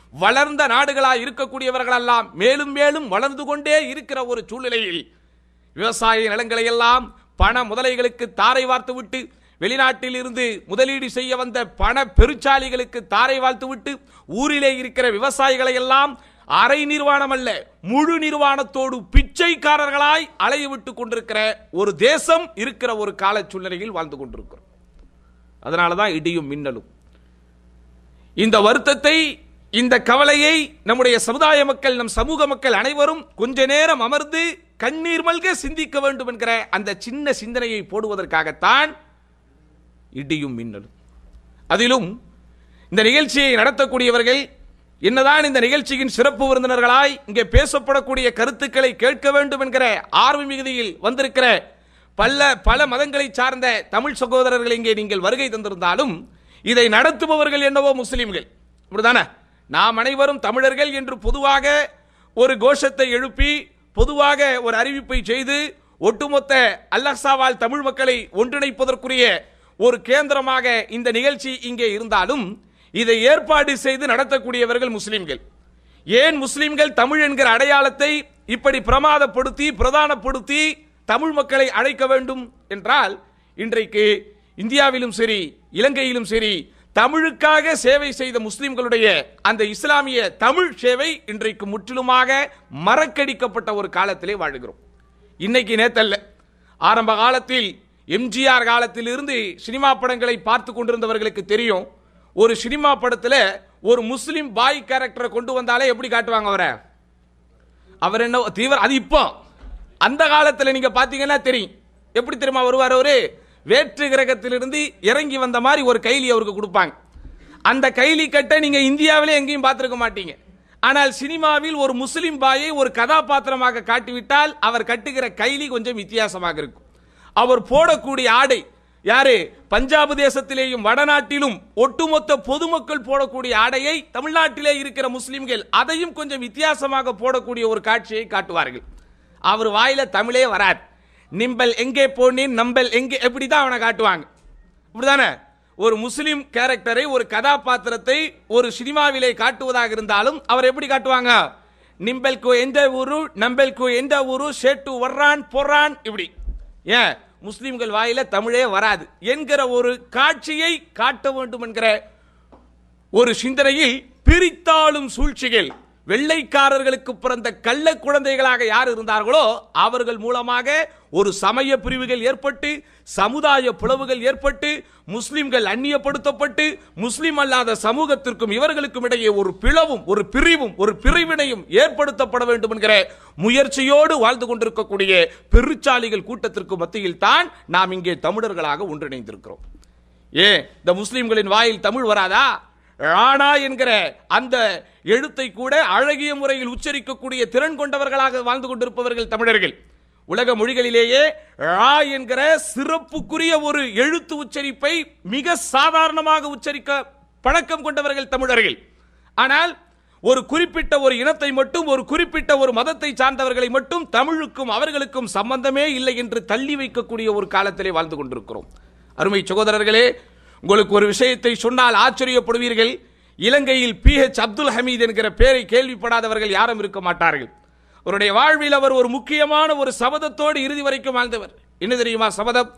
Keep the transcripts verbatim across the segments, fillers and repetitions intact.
வளர்ந்த நாடுகளாய் இருக்கக்கூடியவர்கள் எல்லாம் மேலும் மேலும் வளர்ந்து கொண்டே இருக்கிற ஒரு சூழ்நிலையில் விவசாய நிலங்களை எல்லாம் பண முதலைகளுக்கு தாரை வார்த்து விட்டு, வெளிநாட்டில் இருந்து முதலீடு செய்ய வந்த பண பெருச்சாலிகளுக்கு தாரை வார்த்து விட்டு, ஊரிலே இருக்கிற விவசாயிகளை எல்லாம் அரை நிர்வாணம் அல்ல முழு நிர்வாணத்தோடு பிச்சைக்காரர்களாய் அலைய விட்டுக் கொண்டிருக்கிற ஒரு தேசம் இருக்கிற ஒரு கால சூழ்நிலையில் வாழ்ந்து கொண்டிருக்கிறோம். அதனாலதான் இடியும் மின்னலும். இந்த வருத்தத்தை, இந்த கவலையை நம்முடைய சமுதாய மக்கள், நம் சமூக மக்கள் அனைவரும் கொஞ்ச நேரம் அமர்ந்து கண்ணீர் மல்க சிந்திக்க வேண்டும் என்கிற அந்த சின்ன சிந்தனையை போடுவதற்காகத்தான் இடியும் மின்னலும். அதிலும் இந்த நிகழ்ச்சியை நடத்தக்கூடியவர்கள் என்னதான் இந்த நிகழ்ச்சியின் சிறப்பு விருந்தினர்களாய் இங்கே பேசப்படக்கூடிய கருத்துக்களை கேட்க வேண்டும் என்கிற ஆர்வ மிகுதியில் வந்திருக்கிற பல பல மதங்களை சார்ந்த தமிழ் சகோதரர்கள் இங்கே நீங்கள் வருகை தந்திருந்தாலும் இதை நடத்துபவர்கள் என்னவோ முஸ்லிம்கள். இப்படிதானே? நாம் அனைவரும் தமிழர்கள் என்று பொதுவாக ஒரு கோஷத்தை எழுப்பி, பொதுவாக ஒரு அறிவிப்பை செய்து, ஒட்டுமொத்த அல்-அக்ஸாவால் தமிழ் மக்களை ஒன்றிணைப்பதற்குரிய ஒரு கேந்திரமாக இந்த நிகழ்ச்சி இங்கே இருந்தாலும் இதை ஏற்பாடு செய்து நடத்தக்கூடியவர்கள் முஸ்லிம்கள். ஏன் முஸ்லிம்கள் தமிழ் என்கிற அடையாளத்தை இப்படி பிரமாதப்படுத்தி பிரதானப்படுத்தி தமிழ் மக்களை அழைக்க வேண்டும் என்றால், இன்றைக்கு இந்தியாவிலும் சரி இலங்கையிலும் சரி தமிழுக்காக சேவை செய்த முஸ்லிம்களுடைய அந்த இஸ்லாமிய தமிழ் சேவை இன்றைக்கு முற்றிலுமாக மறக்கடிக்கப்பட்ட ஒரு காலத்திலே வாழுகிறோம். இன்னைக்கு நேத்தல்ல, ஆரம்ப காலத்தில் எம்ஜிஆர் காலத்தில் இருந்து சினிமா படங்களை பார்த்து கொண்டிருந்தவர்களுக்கு தெரியும். ஒரு சினிமா படத்துல ஒரு முஸ்லிம் பாய் கேரக்டரை கொண்டு வந்தாலே எப்படி காட்டுவாங்க அவரை? அவர் என்ன தீவிர, அது இப்போ அந்த காலத்தில் நீங்க பாத்தீங்கன்னா தெரியும். எப்படி தெரியுமா வருவார்? அவரு வேற்று கிரகத்திலிருந்து இறங்கி வந்த மாதிரி ஒரு கைலி அவருக்கு கொடுப்பாங்க. அந்த கைலி கட்டை நீங்க இந்தியாவிலே எங்கேயும் பார்த்திருக்க மாட்டீங்க. ஆனால் சினிமாவில் ஒரு முஸ்லிம் பாயை ஒரு கதாபாத்திரமாக காட்டிவிட்டால் அவர் கட்டுகிற கைலி கொஞ்சம் வித்தியாசமாக இருக்கும். அவர் போடக்கூடிய ஆடை, யாரு பஞ்சாப் தேசத்திலேயும் வடநாட்டிலும் ஒட்டுமொத்த பொதுமக்கள் போடக்கூடிய ஆடையை தமிழ்நாட்டிலே இருக்கிற முஸ்லிம்கள் அதையும் கொஞ்சம் வித்தியாசமாக போடக்கூடிய ஒரு காட்சியை காட்டுவார்கள். அவர் வாயில தமிழே வராது. நிம்பல் எங்கே போனேன், நம்பல் எங்கே, எப்படிதான் அவனை காட்டுவாங்க. இப்படிதானே? ஒரு முஸ்லிம் கேரக்டரை, ஒரு கதாபாத்திரத்தை ஒரு சினிமாவிலே காட்டுவதாக இருந்தாலும் அவர் எப்படி காட்டுவாங்க? நிம்பல்கு எந்த ஊரு, நம்பல்கு எந்த ஊரு, சேட்டு வர்றான் பொறான், இப்படி. ஏன் முஸ்லிம்கள் வாயில தமிழே வராது என்கிற ஒரு காட்சியை காட்ட வேண்டும் என்கிற ஒரு சிந்தனையில் பிரித்தாளும் சூழ்ச்சிகள், வெள்ளைக்காரர்களுக்கு பிறந்த கள்ள குழந்தைகளாக யார் இருந்தார்களோ அவர்கள் மூலமாக ஒரு சமய பிரிவுகள் ஏற்பட்டு, சமுதாய பிளவுகள் ஏற்பட்டு, முஸ்லிம்கள் அந்நியப்படுத்தப்பட்டு, முஸ்லிம் அல்லாத சமூகத்திற்கும் இவர்களுக்கும் இடையே ஒரு பிளவும் ஒரு பிரிவும் ஒரு பிரிவினையும் ஏற்படுத்தப்பட வேண்டும் என்கிற முயற்சியோடு வாழ்ந்து கொண்டிருக்கக்கூடிய பெருச்சாலிகள் கூட்டத்திற்கு மத்தியில் தான் நாம் இங்கே தமிழர்களாக ஒன்றிணைந்திருக்கிறோம். ஏ இந்த முஸ்லிம்களின் வாயில் தமிழ் வராதா? ராணா என்கிற அந்த எழுத்தை கூட அழகிய முறையில் உச்சரிக்கக்கூடிய திறன் கொண்டவர்களாக வாழ்ந்து கொண்டிருப்பவர்கள் தமிழர்கள். உலக மொழிகளிலேயே ரா என்கிற சிறப்புக்குரிய ஒரு எழுத்து உச்சரிப்பை மிக சாதாரணமாக உச்சரிக்க பழக்கம் கொண்டவர்கள் தமிழர்கள். ஆனால் ஒரு குறிப்பிட்ட ஒரு இனத்தை மட்டும், ஒரு குறிப்பிட்ட ஒரு மதத்தை சார்ந்தவர்களை மட்டும் தமிழுக்கும் அவர்களுக்கும் சம்பந்தமே இல்லை என்று தள்ளி வைக்கக்கூடிய ஒரு காலத்திலே வாழ்ந்து கொண்டிருக்கிறோம். அருமை சகோதரர்களே, உங்களுக்கு ஒரு விஷயத்தை சொன்னால் ஆச்சரியப்படுவீர்கள். இலங்கையில் பி எச் அப்துல் ஹமீத் என்கிற பெயரை கேள்விப்படாதவர்கள் யாரும் இருக்க மாட்டார்கள். அவருடைய வாழ்வில் அவர் ஒரு முக்கியமான ஒரு சபதத்தோடு இறுதி வரைக்கும் வாழ்ந்தவர். என்ன தெரியுமா சபதம்?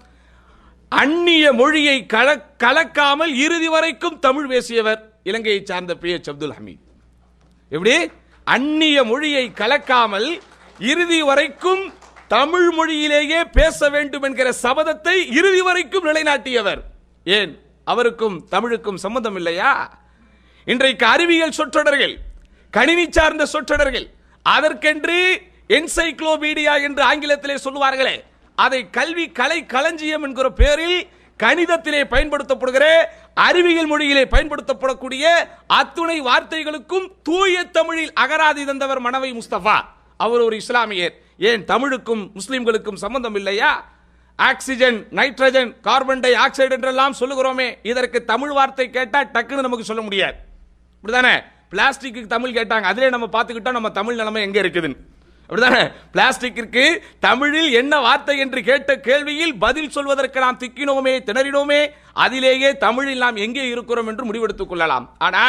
அந்நிய மொழியை கலக்காமல் இறுதி வரைக்கும் தமிழ் பேசியவர் இலங்கையை சார்ந்த பி எச் அப்துல் ஹமீத். எப்படி? அந்நிய மொழியை கலக்காமல் இறுதி வரைக்கும் தமிழ் மொழியிலேயே பேச வேண்டும் என்கிற சபதத்தை இறுதி வரைக்கும் நிலைநாட்டியவர். ஏன் அவருக்கும் தமிழுக்கும் சம்பந்தம் இல்லையா? இன்றைக்கு அறிவியல் சொற்றொடர்கள், கணினி சார்ந்த சொற்றொடர்கள், அதற்கென்று என்சைக்ளோபீடியா என்று ஆங்கிலத்திலே சொல்லுவார்களே, அதை கல்வி கலை களஞ்சியம் என்கிற பெயரில் கணிதத்திலே பயன்படுத்தப்படுகிற அறிவியல் மொழியிலே பயன்படுத்தப்படக்கூடிய அத்துணை வார்த்தைகளுக்கும் தூய தமிழில் அகராதி தந்தவர் மனவை முஸ்தபா. அவர் ஒரு இஸ்லாமியர். ஏன் தமிழுக்கும் முஸ்லிம்களுக்கும் சம்பந்தம் இல்லையா? Oxygen, nitrogen, carbon di oxide என்றெல்லாம் சொல்லுகிறோமே, இதற்கு தமிழ் வார்த்தை கேட்டா டக்குன்னு நமக்கு சொல்ல முடியாது. அப்படிதானே? பிளாஸ்டிக்கு தமிழ் கேட்டாங்க, அதிலே நம்ம பார்த்துக்கிட்டோம் நம்ம தமிழ் நிலைமை எங்க இருக்குதுன்னு. அப்படிதானே? பிளாஸ்டிக்கிற்கு தமிழில் என்ன வார்த்தை என்று கேட்ட கேள்வியில் பதில் சொல்வதற்கு நாம் திக்கினோமே, திணறினோமே. அதிலேயே தமிழில் நாம் எங்கே இருக்கிறோம் என்று முடிவெடுத்துக் கொள்ளலாம். ஆனால்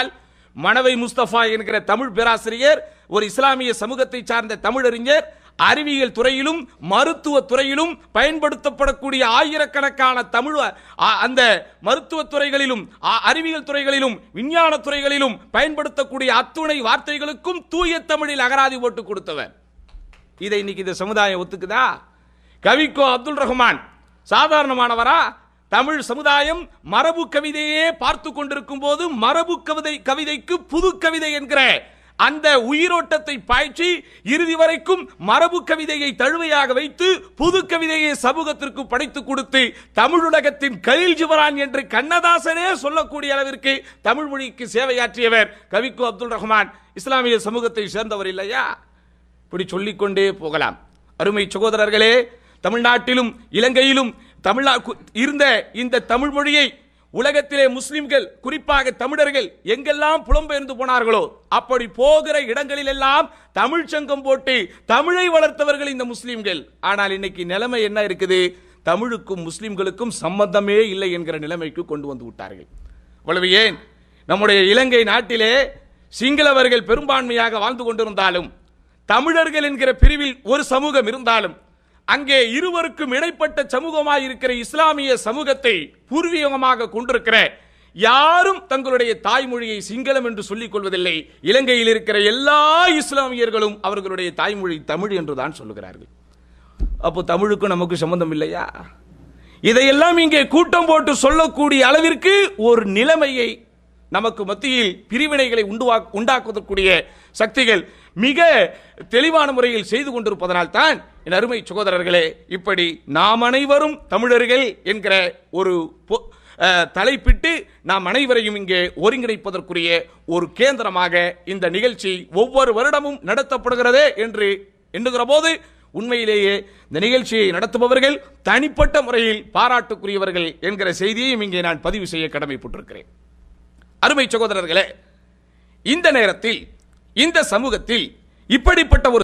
மணவை முஸ்தபா என்கிற தமிழ் பேராசிரியர், ஒரு இஸ்லாமிய சமூகத்தை சார்ந்த தமிழறிஞர், அறிவியல் துறையிலும் மருத்துவ துறையிலும் பயன்படுத்தப்படக்கூடிய ஆயிரக்கணக்கான தமிழ் அந்த மருத்துவ துறைகளிலும் அறிவியல் துறைகளிலும் விஞ்ஞான துறைகளிலும் பயன்படுத்தக்கூடிய அத்துணை வார்த்தைகளுக்கும் தூய தமிழில் அகராதி போட்டு கொடுத்தவர். இதை இன்னைக்கு இந்த சமுதாயம் ஒத்துக்குதா? கவிக்கோ அப்துல் ரஹ்மான் சாதாரணமானவரா? தமிழ் சமுதாயம் மரபு கவிதையே பார்த்து கொண்டிருக்கும் போது மரபு கவிதை கவிதைக்கு புது கவிதை என்கிற அந்த உயிரோட்டத்தை பாய்ச்சி இறுதி வரைக்கும் மரபு கவிதையை தழுவையாக வைத்து புது கவிதையை சமூகத்திற்கு படைத்துக் கொடுத்து தமிழுலகத்தின் கலீல் ஜிப்ரான் என்று கண்ணதாசனே சொல்லக்கூடிய அளவிற்கு தமிழ் மொழிக்கு சேவையாற்றியவர் கவிக்கோ அப்துல் ரஹ்மான். இஸ்லாமிய சமூகத்தை சேர்ந்தவர் இல்லையா? இப்படி சொல்லிக்கொண்டே போகலாம். அருமை சகோதரர்களே, தமிழ்நாட்டிலும் இலங்கையிலும் தமிழ்நா இருந்த இந்த தமிழ் மொழியை உலகத்திலே முஸ்லிம்கள், குறிப்பாக தமிழர்கள் எங்கெல்லாம் புலம்பெயர்ந்து போனார்களோ அப்படி போகிற இடங்களில் எல்லாம் தமிழ் சங்கம் போட்டு தமிழை வளர்த்தவர்கள் இந்த முஸ்லிம்கள். ஆனால் இன்னைக்கு நிலைமை என்ன இருக்குது? தமிழுக்கும் முஸ்லிம்களுக்கும் சம்பந்தமே இல்லை என்கிற நிலைமைக்கு கொண்டு வந்து விட்டார்கள். அவ்வளவு ஏன், நம்முடைய இலங்கை நாட்டிலே சிங்களவர்கள் பெரும்பான்மையாக வாழ்ந்து கொண்டிருந்தாலும், தமிழர்கள் என்கிற பிரிவில் ஒரு சமூகம் இருந்தாலும், அங்கே இருவருக்கும் இடைப்பட்ட சமூகமாக இருக்கிற இஸ்லாமிய சமூகத்தை பூர்வீகமாக கொண்டிருக்கிற யாரும் தங்களுடைய தாய்மொழியை சிங்களம் என்று சொல்லிக் கொள்வதில்லை. இலங்கையில் இருக்கிற எல்லா இஸ்லாமியர்களும் அவர்களுடைய தாய்மொழி தமிழ் என்றுதான் சொல்லுகிறார்கள். அப்போ தமிழுக்கும் நமக்கு சம்பந்தம் இல்லையா? இதையெல்லாம் இங்கே கூட்டம் போட்டு சொல்லக்கூடிய அளவிற்கு ஒரு நிலைமையை நமக்கு மத்தியில் பிரிவினைகளை உண்டாக்குவதற்குரிய சக்திகள் மிக தெளிவான முறையில் செய்து கொண்டிருப்பதனால் தான் என் அருமை சகோதரர்களே, இப்படி நாம் அனைவரும் தமிழர்கள் என்கிற ஒரு தலைப்பிட்டு நாம் அனைவரையும் இங்கே ஒருங்கிணைப்பதற்குரிய ஒரு கேந்திரமாக இந்த நிகழ்ச்சி ஒவ்வொரு வருடமும் நடத்தப்படுகிறதே என்று எண்ணுகிற போது உண்மையிலேயே இந்த நிகழ்ச்சியை நடத்துபவர்கள் தனிப்பட்ட முறையில் பாராட்டுக்குரியவர்கள் என்கிற செய்தியையும் இங்கே நான் பதிவு செய்ய கடமைப்பட்டிருக்கிறேன். அருமை சகோதரர்களே, இந்த நேரத்தில் இந்த சமூகத்தில் இப்படிப்பட்ட ஒரு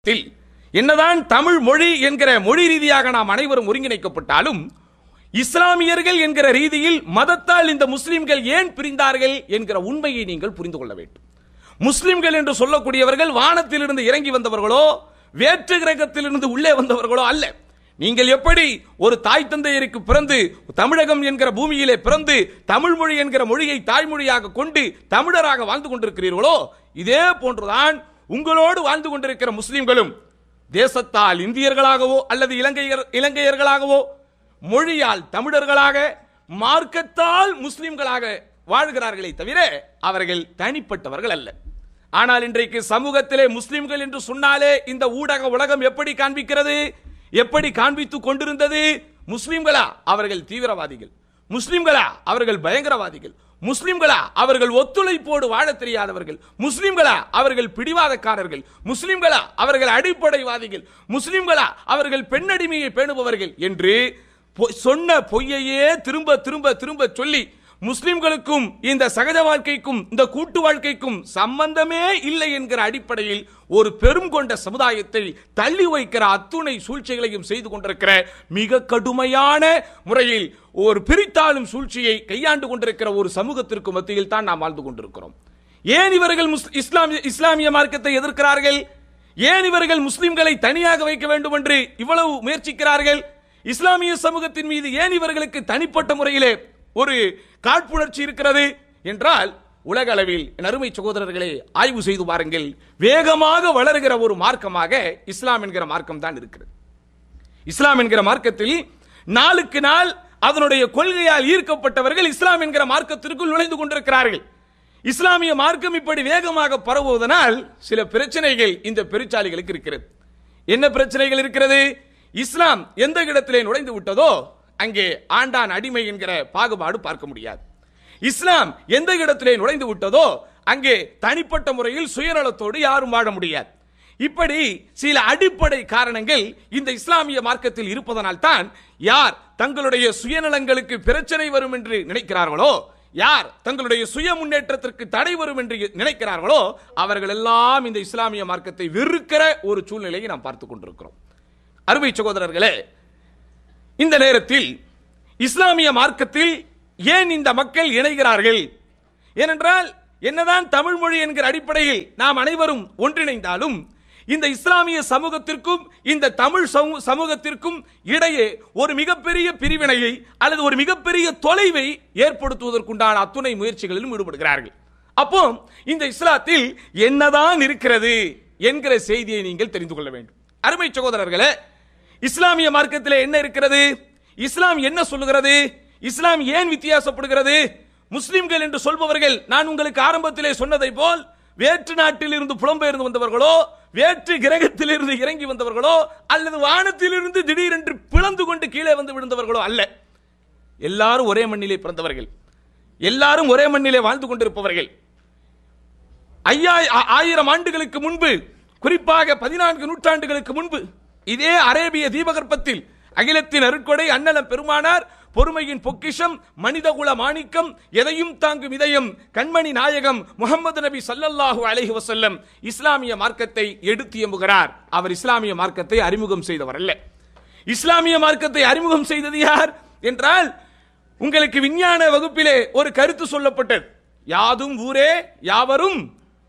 என்னதான் தமிழ் மொழி என்கிற மொழி ரீதியாக நாம் அனைவரும் ஒருங்கிணைக்கப்பட்டாலும் இஸ்லாமியர்கள் என்கிற ரீதியில் மதத்தால் இந்த முஸ்லிம்கள் ஏன் பிரிந்தார்கள் என்கிற உண்மையை நீங்கள் புரிந்து கொள்ள வேண்டும். முஸ்லிம்கள் என்று சொல்லக்கூடியவர்கள் வானத்திலிருந்து இறங்கி வந்தவர்களோ வேற்று கிரகத்திலிருந்து உள்ளே வந்தவர்களோ அல்ல. நீங்கள் எப்படி ஒரு தாய் தந்தையருக்கு பிறந்து தமிழகம் என்கிற பூமியிலே பிறந்து தமிழ் மொழி என்கிற மொழியை தாய்மொழியாக கொண்டு தமிழராக வாழ்ந்து கொண்டிருக்கிறீர்களோ இதே போன்றுதான் உங்களோடு வாழ்ந்து கொண்டிருக்கிற முஸ்லிம்களும் தேசத்தால் இந்தியர்களாகவோ அல்லது இலங்கையர் இலங்கையர்களாகவோ மொழியால் தமிழர்களாக மார்க்கத்தால் முஸ்லிம்களாக வாழ்கிறார்களே தவிர அவர்கள் தனிப்பட்டவர்கள் அல்ல. ஆனால் இன்றைக்கு சமூகத்திலே முஸ்லிம்கள் என்று சொன்னாலே இந்த ஊடக உலகம் எப்படி காண்பிக்கிறது, எப்படி காண்பித்துக் கொண்டிருந்தது? முஸ்லிம்களா அவர்கள் தீவிரவாதிகள், முஸ்லிம்களா அவர்கள் பயங்கரவாதிகள், முஸ்லிம்களா அவர்கள் ஒத்துழைப்போடு வாழ தெரியாதவர்கள், முஸ்லிம்களா அவர்கள் பிடிவாதக்காரர்கள், முஸ்லிம்களா அவர்கள் அடிப்படைவாதிகள், முஸ்லிம்களா அவர்கள் பெண்ணடிமையை பேணுபவர்கள் என்று சொன்ன பொய்யையே திரும்ப திரும்ப திரும்ப சொல்லி முஸ்லிம்களுக்கும் இந்த சகஜ வாழ்க்கைக்கும் இந்த கூட்டு வாழ்க்கைக்கும் சம்பந்தமே இல்லை என்கிற அடிப்படையில் ஒரு பெரும் கொண்ட சமுதாயத்தை தள்ளி வைக்கிற அத்துணை சூழ்ச்சிகளையும் செய்து கொண்டிருக்கிற மிக கடுமையான முறையில் ஒரு பிரித்தாளும் சூழ்ச்சியை கையாண்டு கொண்டிருக்கிற ஒரு சமூகத்திற்கு மத்தியில் தான் நாம் வாழ்ந்து கொண்டிருக்கிறோம். ஏன் இவர்கள் இஸ்லாமிய இஸ்லாமிய மார்க்கத்தை எதிர்க்கிறார்கள்? ஏன் இவர்கள் முஸ்லிம்களை தனியாக வைக்க வேண்டும் என்று இவ்வளவு முயற்சிக்கிறார்கள்? இஸ்லாமிய சமூகத்தின் மீது ஏன் இவர்களுக்கு தனிப்பட்ட முறையிலே ஒரு காழ்ப்புணர்ச்சி இருக்கிறது என்றால் உலக அளவில் அருமை சகோதரர்களை ஆய்வு செய்து பாருங்கள். வேகமாக வளர்கிற ஒரு மார்க்கமாக இஸ்லாம் என்கிற மார்க்கம் தான் இருக்கிறது. இஸ்லாம் என்கிற மார்க்கத்தில் நாளுக்கு நாள் அதனுடைய கொள்கையால் ஈர்க்கப்பட்டவர்கள் இஸ்லாம் என்கிற மார்க்கத்திற்குள் நுழைந்து கொண்டிருக்கிறார்கள். இஸ்லாமிய மார்க்கம் இப்படி வேகமாக பரவுவதனால் சில பிரச்சனைகள் இந்த பெருச்சாலிகளுக்கு இருக்கிறது. என்ன பிரச்சனைகள் இருக்கிறது? இஸ்லாம் எந்த இடத்திலே நுழைந்து விட்டதோ அங்கே ஆண்டான் அடிமை என்கிற பாகுபாடு பார்க்க முடியாது. இஸ்லாம் எந்த இடத்திலே நுழைந்து விட்டதோ அங்கே தனிப்பட்ட முறையில் சுயநலத்தோடு யாரும் வாழ முடியாது. இப்படி சில அடிப்படை காரணங்கள் இந்த இஸ்லாமிய மார்க்கத்தில் இருப்பதனால் தான் யார் தங்களுடைய சுயநலங்களுக்கு பிரச்சனை வரும் என்று நினைக்கிறார்களோ, யார் தங்களுடைய சுய முன்னேற்றத்திற்கு தடை வரும் என்று நினைக்கிறார்களோ அவர்கள் எல்லாம் இந்த இஸ்லாமிய மார்க்கத்தை வெறுக்கிற ஒரு சூழ்நிலையை நாம் பார்த்துக் கொண்டிருக்கிறோம். அருமை சகோதரர்களே, இந்த நேரத்தில் இஸ்லாமிய மார்க்கத்தில் ஏன் இந்த மக்கள் இணைகிறார்கள்? ஏனென்றால் என்னதான் தமிழ் மொழி என்கிற அடிப்படையில் நாம் அனைவரும் ஒன்றிணைந்தாலும் இந்த இஸ்லாமிய சமூகத்திற்கும் இந்த தமிழ் சமூகத்திற்கும் இடையே ஒரு மிகப்பெரிய பிரிவினையை அல்லது ஒரு மிகப்பெரிய தொலைவை ஏற்படுத்துவதற்குண்டான அத்துணை முயற்சிகளிலும் ஈடுபடுகிறார்கள். அப்போ இந்த இஸ்லாத்தில் என்னதான் இருக்கிறது என்கிற செய்தியை நீங்கள் தெரிந்து கொள்ள வேண்டும். அருமை சகோதரர்களே, இஸ்லாமிய மார்க்கத்தில் என்ன இருக்கிறது? இஸ்லாம் என்ன சொல்லுகிறது? இஸ்லாம் ஏன் வித்தியாசப்படுகிறது? முஸ்லிம்கள் என்று சொல்பவர்கள் நான் உங்களுக்கு ஆரம்பத்திலே சொன்னதை போல் வேற்று நாட்டில் இருந்து புலம்பெயர்ந்து வந்தவர்களோ, வேற்று கிரகத்தில் இருந்து இறங்கி வந்தவர்களோ, அல்லது வானத்தில் இருந்து திடீரென்று பிளந்து கொண்டு கீழே வந்து விழுந்தவர்களோ அல்ல. எல்லாரும் ஒரே மண்ணிலே பிறந்தவர்கள், எல்லாரும் ஒரே மண்ணிலே வாழ்ந்து கொண்டிருப்பவர்கள். ஐயா ஆயிரம் ஆண்டுகளுக்கு முன்பு, குறிப்பாக பதினான்கு நூற்றாண்டுகளுக்கு முன்பு இதே அரேபிய தீபகற்பத்தில் அகிலத்தின் அருட்கொடை அண்ணலம் பெருமானார், பொறுமையின் பொக்கிஷம், மனிதகுல மாணிக்கம், எதையும் தாங்கும் இதயம், கண்மணி நாயகம் முகமது நபி ஸல்லல்லாஹு அலைஹி வஸல்லம் இஸ்லாமிய மார்க்கத்தை எடுத்து எம்புகிறார். அவர் இஸ்லாமிய மார்க்கத்தை அறிமுகம் செய்தவர் அல்ல. இஸ்லாமிய மார்க்கத்தை அறிமுகம் செய்தது யார் என்றால், உங்களுக்கு விஞ்ஞான வகுப்பிலே ஒரு கருத்து சொல்லப்பட்டது. யாதும் ஊரே யாவரும்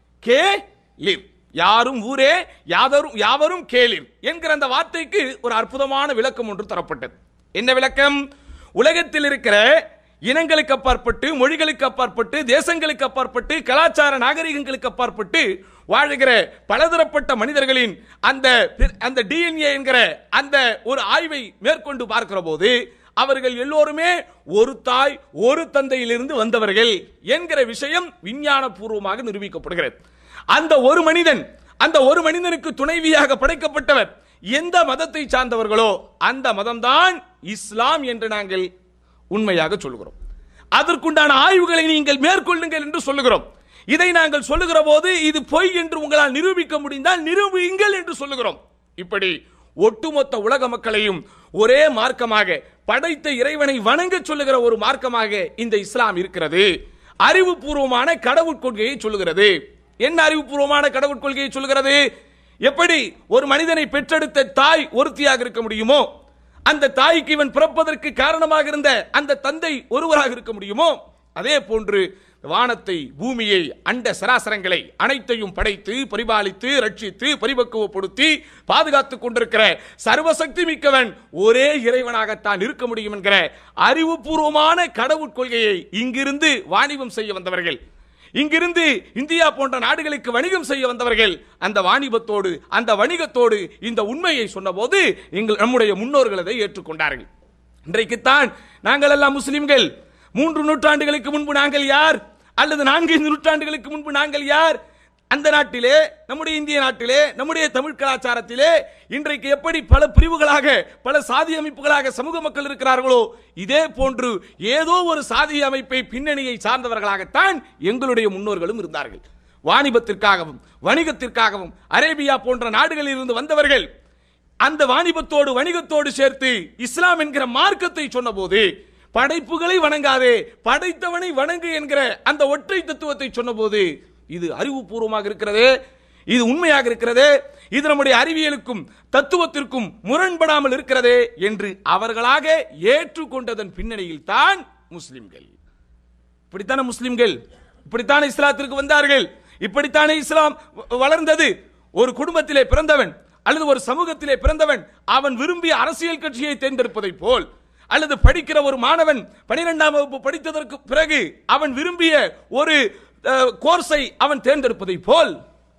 கேளிர், யாரும் ஊரே யாவரும் யாவரும் கேளிர் என்கிற அந்த வார்த்தைக்கு ஒரு அற்புதமான விளக்கம் ஒன்று தரப்பட்டது. என்ன விளக்கம்? உலகத்தில் இருக்கிற இனங்களுக்கு அப்பாற்பட்டு, மொழிகளுக்கு அப்பாற்பட்டு, தேசங்களுக்கு அப்பாற்பட்டு, கலாச்சார நாகரிகங்களுக்கு அப்பாற்பட்டு வாழ்கிற பலதரப்பட்ட மனிதர்களின் அந்த அந்த டிஎன்ஏ என்கிற அந்த ஒரு ஆய்வை மேற்கொண்டு பார்க்கிற போது அவர்கள் எல்லோருமே ஒரு தாய் ஒரு தந்தையிலிருந்து வந்தவர்கள் என்கிற விஷயம் விஞ்ஞான பூர்வமாக நிரூபிக்கப்படுகிறது. அந்த ஒரு மனிதன், அந்த ஒரு மனிதனுக்கு துணைவியாக படைக்கப்பட்டவர் எந்த மதத்தை சார்ந்தவர்களோ அந்த மதம்தான் இஸ்லாம் என்று நாங்கள் உண்மையாக சொல்லுகிறோம். அதற்குண்டான ஆய்வுகளை நீங்கள் மேற்கொள்ளுங்கள் என்று சொல்லுகிறோம். இதை நாங்கள் சொல்லுகிற போது இது பொய் என்று உங்களால் நிரூபிக்க முடிந்தால் நிரூபியுங்கள் என்று சொல்லுகிறோம். இப்படி ஒட்டுமொத்த உலக மக்களையும் ஒரே மார்க்கமாக படைத்த இறைவனை வணங்க சொல்லுகிற ஒரு மார்க்கமாக இந்த இஸ்லாம் இருக்கிறது. அறிவுபூர்வமான கடவுள் கொள்கையை சொல்லுகிறது. என்ன அறிவுபூர்வமான கடவுள் கொள்கையை சொல்லுகிறது? எப்படி ஒரு மனிதனை பெற்றெடுத்த தாய் ஒருத்தியாக இருக்க முடியுமோ, அந்த தாய்க்கு இவன் பிறப்பதற்கு காரணமாக இருந்த அந்த தந்தை ஒருவராக இருக்க முடியுமோ, அதே போன்று வானத்தை, பூமியை, அண்ட சராசரங்களை அனைத்தையும் படைத்து பரிபாலித்து ரட்சித்து பரிபக்குவப்படுத்தி பாதுகாத்துக் கொண்டிருக்கிற சர்வசக்தி மிக்கவன் ஒரே இறைவனாகத்தான் இருக்க முடியும் என்கிற அறிவுபூர்வமான கடவுள் கொள்கையை இங்கிருந்து வாணிபம் செய்ய வந்தவர்கள், இங்கிருந்து இந்தியா போன்ற நாடுகளுக்கு வணிகம் செய்ய வந்தவர்கள் அந்த வாணிபத்தோடு அந்த வணிகத்தோடு இந்த உண்மையை சொன்னபோது எங்கள் நம்முடைய முன்னோர்கள் அதை ஏற்றுக்கொண்டார்கள். இன்றைக்குத்தான் நாங்கள் எல்லாம் முஸ்லிம்கள். மூன்று நூற்றாண்டுகளுக்கு முன்பு நாங்கள் யார்? அல்லது நான்கு நூற்றாண்டுகளுக்கு முன்பு நாங்கள் யார்? அந்த நாட்டிலே, நம்முடைய இந்திய நாட்டிலே, நம்முடைய தமிழ் கலாச்சாரத்திலே இன்றைக்கு எப்படி பல பிரிவுகளாக பல சாதி அமைப்புகளாக சமூக மக்கள் இருக்கிறார்களோ, இதே போன்று ஏதோ ஒரு சாதி அமைப்பை பின்னணியை சார்ந்தவர்களாகத்தான் எங்களுடைய முன்னோர்களும் இருந்தார்கள். வாணிபத்திற்காகவும் வணிகத்திற்காகவும் அரேபியா போன்ற நாடுகளில் இருந்து வந்தவர்கள் அந்த வாணிபத்தோடு வணிகத்தோடு சேர்த்து இஸ்லாம் என்கிற மார்க்கத்தை சொன்ன போது, படைப்புகளை வணங்காதே படைத்தவனை வணங்கு என்கிற அந்த ஒற்றை தத்துவத்தை சொன்ன போது, இது அறிவுபூர்வமாக இருக்கிறது, இது உண்மையாக இருக்கிறது, இது நம்முடைய அறிவியலுக்கும் தத்துவத்திற்கும் முரண்படாமல் இருக்கிறது என்று அவர்களாக ஏற்றுக்கொண்டதன் பின்னணியில் தான் முஸ்லிம்கள். இப்படித்தான முஸ்லிம்கள், இப்படித்தான இஸ்லாத்திற்கு வந்தார்கள், இப்படித்தானே இஸ்லாம் வளர்ந்தது. ஒரு குடும்பத்திலே பிறந்தவன் அல்லது ஒரு சமூகத்திலே பிறந்தவன் அவன் விரும்பிய அரசியல் கட்சியை தேர்ந்தெடுப்பதை போல், அல்லது படிக்கிற ஒரு மாணவன் பனிரெண்டாம் வகுப்பு படித்ததற்கு பிறகு அவன் விரும்பிய ஒரு கோர்ஸை அவன் தேர்ந்தெடுப்பதை போல்,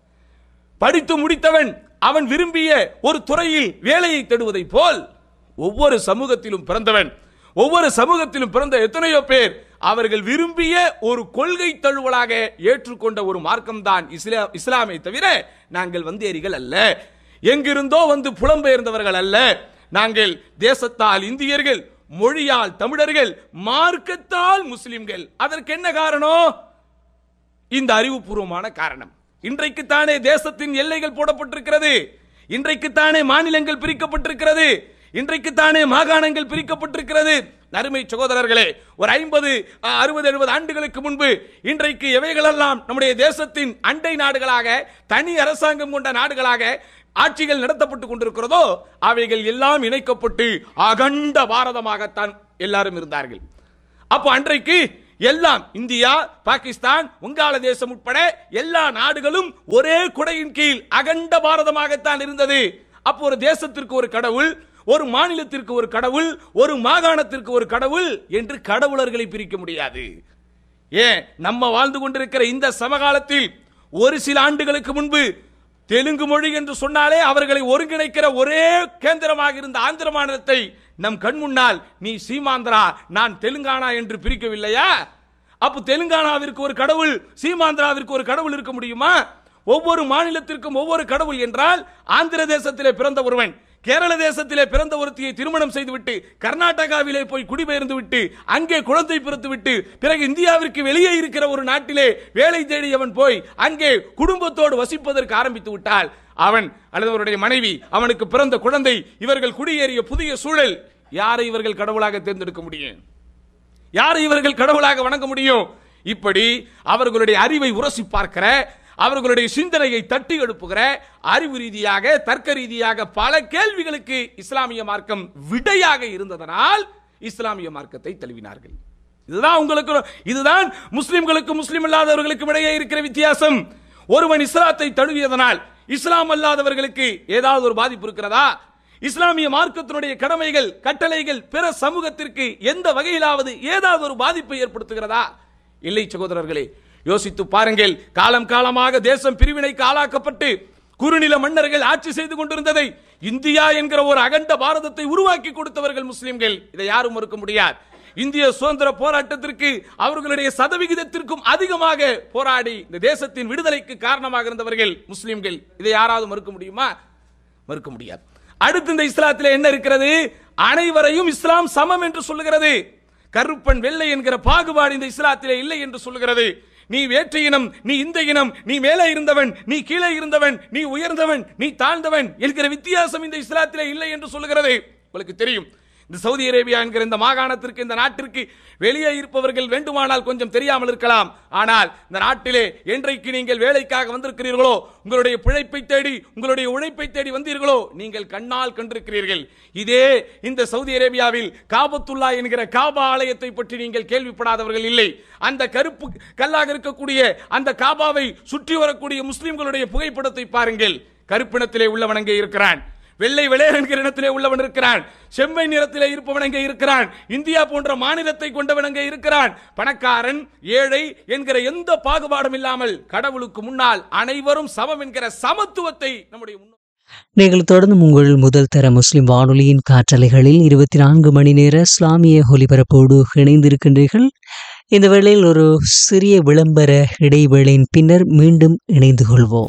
படித்து முடித்தவன் அவன் விரும்பிய ஒரு துறையில் வேலையை தேடுவதை போல், ஒவ்வொரு சமூகத்திலும் பிறந்தவன், ஒவ்வொரு சமூகத்திலும் பிறந்த எத்தனையோ பேர் அவர்கள் விரும்பிய ஒரு கொள்கை தழுவலாக ஏற்றுக்கொண்ட ஒரு மார்க்கம் தான் இஸ்லாமை தவிர நாங்கள் வந்தேரிகள் அல்ல, எங்கிருந்தோ வந்து புலம்பெயர்ந்தவர்கள் அல்ல. நாங்கள் தேசத்தால் இந்தியர்கள், மொழியால் தமிழர்கள், மார்க்கத்தால் முஸ்லிம்கள். அதற்கு என்ன காரணம்? இந்த அறிவுபூர்வமான காரணம். இன்றைக்குத்தானே தேசத்தின் எல்லைகள் போடப்பட்டிருக்கிறது, இன்றைக்குத்தானே மாநிலங்கள் பிரிக்கப்பட்டிருக்கிறது, இன்றைக்குத்தானே மாகாணங்கள் பிரிக்கப்பட்டிருக்கிறது. அருமை சகோதரர்களே, ஒரு ஐம்பது அறுபது எழுபது ஆண்டுகளுக்கு முன்பு இன்றைக்கு எவைகளெல்லாம் நம்முடைய தேசத்தின் அண்டை நாடுகளாக, தனி அரசாங்கம் கொண்ட நாடுகளாக ஆட்சிகள் நடத்தப்பட்டுக் கொண்டிருக்கிறதோ அவைகள் எல்லாம் இணைக்கப்பட்டு அகண்ட பாரதமாகத்தான் எல்லாரும் இருந்தார்கள். அப்போ அன்றைக்கு எல்லாம் இந்தியா, பாகிஸ்தான், வங்காளதேசம் உட்பட எல்லா நாடுகளும் ஒரே குடையின் கீழ் அகண்ட பாரதமாகத்தான் இருந்தது. அப்போ ஒரு தேசத்திற்கு ஒரு கடவுள், ஒரு மாநிலத்திற்கு ஒரு கடவுள், ஒரு மாகாணத்திற்கு ஒரு கடவுள் என்று கடவுளர்களை பிரிக்க முடியாது. ஏன் நம்ம வாழ்ந்து கொண்டிருக்கிற இந்த சமகாலத்தில் ஒரு சில ஆண்டுகளுக்கு முன்பு தெலுங்கு மொழி என்று சொன்னாலே அவர்களை ஒருங்கிணைக்கிற ஒரே கேந்திரமாக இருந்த ஆந்திர மாநிலத்தை நம் கண் முன்னால் நீ சீமாந்திரா, நான் தெலுங்கானா என்று பிரிக்கவில்லையா? அப்ப தெலுங்கானாவிற்கு ஒரு கடவுள், சீமாந்திராவிற்கு ஒரு கடவுள் இருக்க முடியுமா? ஒவ்வொரு மாநிலத்திற்கும் ஒவ்வொரு கடவுள் என்றால், ஆந்திர தேசத்திலே பிறந்த ஒருவன் கேரள தேசத்திலே பிறந்த ஒருத்தியை திருமணம் செய்துவிட்டு கர்நாடகாவிலே போய் குடிபெயர்ந்து விட்டு அங்கே குழந்தை பிறந்து விட்டு பிறகு இந்தியாவிற்கு வெளியே இருக்கிற ஒரு நாட்டிலே வேலை தேடியவன் போய் அங்கே குடும்பத்தோடு வசிப்பதற்கு ஆரம்பித்து விட்டால் அவன் அல்லது அவருடைய மனைவி, அவனுக்கு பிறந்த குழந்தை, இவர்கள் குடியேறிய புதிய சூழல், யாரை இவர்கள் கடவுளாக தேர்ந்தெடுக்க முடியும்? யாரை இவர்கள் கடவுளாக வணங்க முடியும்? இப்படி அவர்களுடைய அறிவை உரசி பார்க்கிற, அவர்களுடைய சிந்தனையை தட்டி எழுப்புகிற, அறிவு ரீதியாக தர்க்க ரீதியாக பல கேள்விகளுக்கு இஸ்லாமிய மார்க்கம் விடையாக இருந்ததனால் இஸ்லாமிய மார்க்கத்தை தழுவினார்கள். இதுதான் உங்களுக்கு, இதுதான் முஸ்லிம்களுக்கு முஸ்லிம் அல்லாதவர்களுக்கு இடையே இருக்கிற வித்தியாசம். ஒருவன் இஸ்லாத்தை தழுவியதனால் இஸ்லாம் அல்லாதவர்களுக்கு ஏதாவது ஒரு பாதிப்பு இருக்கிறதா? இஸ்லாமிய மார்க்கத்தினுடைய கடமைகள், கட்டளைகள் பிற சமூகத்திற்கு எந்த வகையிலாவது ஏதாவது ஒரு பாதிப்பை ஏற்படுத்துகிறதா? இல்லை சகோதரர்களே, யோசித்து பாருங்கள். காலம் காலமாக தேசம் பிரிவினைக்கு ஆளாக்கப்பட்டு குறுநில மன்னர்கள் ஆட்சி செய்து கொண்டிருந்ததை இந்தியா என்கிற ஒரு அகண்ட பாரதத்தை உருவாக்கி கொடுத்தவர்கள் முஸ்லிம்கள். இதை யாரும் மறுக்க முடியாது. இந்திய சுதந்திர போராட்டத்திற்கு அவர்களுடைய சதவிகிதத்திற்கும் அதிகமாக போராடி இந்த தேசத்தின் விடுதலைக்கு காரணமாக இருந்தவர்கள் முஸ்லிம்கள். இதை யாராவது மறுக்க முடியுமா? மறுக்க முடியாது. அடுத்து இந்த இஸ்லாத்தில் என்ன இருக்கிறது? அனைவரையும் இஸ்லாம் சமம் என்று சொல்லுகிறது. கருப்பன் வெள்ளை என்கிற பாகுபாடு இந்த இஸ்லாத்திலே இல்லை என்று சொல்லுகிறது. நீ வேற்று இனம், நீ இந்த இனம், நீ மேலே இருந்தவன், நீ கீழே இருந்தவன், நீ உயர்ந்தவன், நீ தாழ்ந்தவன் என்கிற வித்தியாசம் இந்த இஸ்லாத்திலே இல்லை என்று சொல்லுகிறது. உங்களுக்கு தெரியும், இந்த சவுதி அரேபியா என்கிற இந்த மாகாணத்திற்கு, இந்த நாட்டிற்கு வெளியே இருப்பவர்கள் வேண்டுமானால் கொஞ்சம் தெரியாமல் இருக்கலாம். ஆனால் இந்த நாட்டிலே என்றைக்கு நீங்கள் வேலைக்காக வந்திருக்கிறீர்களோ, உங்களுடைய பிழைப்பை தேடி, உங்களுடைய உழைப்பை தேடி வந்தீர்களோ, நீங்கள் கண்ணால் கண்டிருக்கிறீர்கள். இதே இந்த சவுதி அரேபியாவில் காபத்துல்லா என்கிற காபா ஆலயத்தை பற்றி நீங்கள் கேள்விப்படாதவர்கள் இல்லை. அந்த கருப்பு கல்லாக இருக்கக்கூடிய அந்த காபாவை சுற்றி வரக்கூடிய முஸ்லிம்களுடைய புகைப்படத்தை பாருங்கள். கருப்பினத்திலே உள்ளவன் அங்கே இருக்கிறான், வெள்ளை வெள்ளையர் என்கிற இடத்திலே உள்ளவன் இருக்கிறான், செம்மை நிறத்திலே இருப்பவன் அங்கே இருக்கிறான், இந்தியா போன்ற மாநிலத்தை கொண்டவன் அங்கே இருக்கிறான். பணக்காரன் ஏழை என்கிற எந்த பாகுபாடும் இல்லாமல் கடவுளுக்கு முன்னால் அனைவரும் சமம் என்கிற சமத்துவத்தை நம்முடைய நீங்கள் தொடர்ந்து உங்கள் முதல் தர முஸ்லிம் வானொலியின் காற்றலைகளில் இருபத்தி நான்கு மணி நேர இஸ்லாமிய ஒலிபரப்போடு இணைந்திருக்கின்றீர்கள். இந்த வேளையில் ஒரு சிறிய விளம்பர இடைவேளையின் பின்னர் மீண்டும் இணைந்து கொள்வோம்.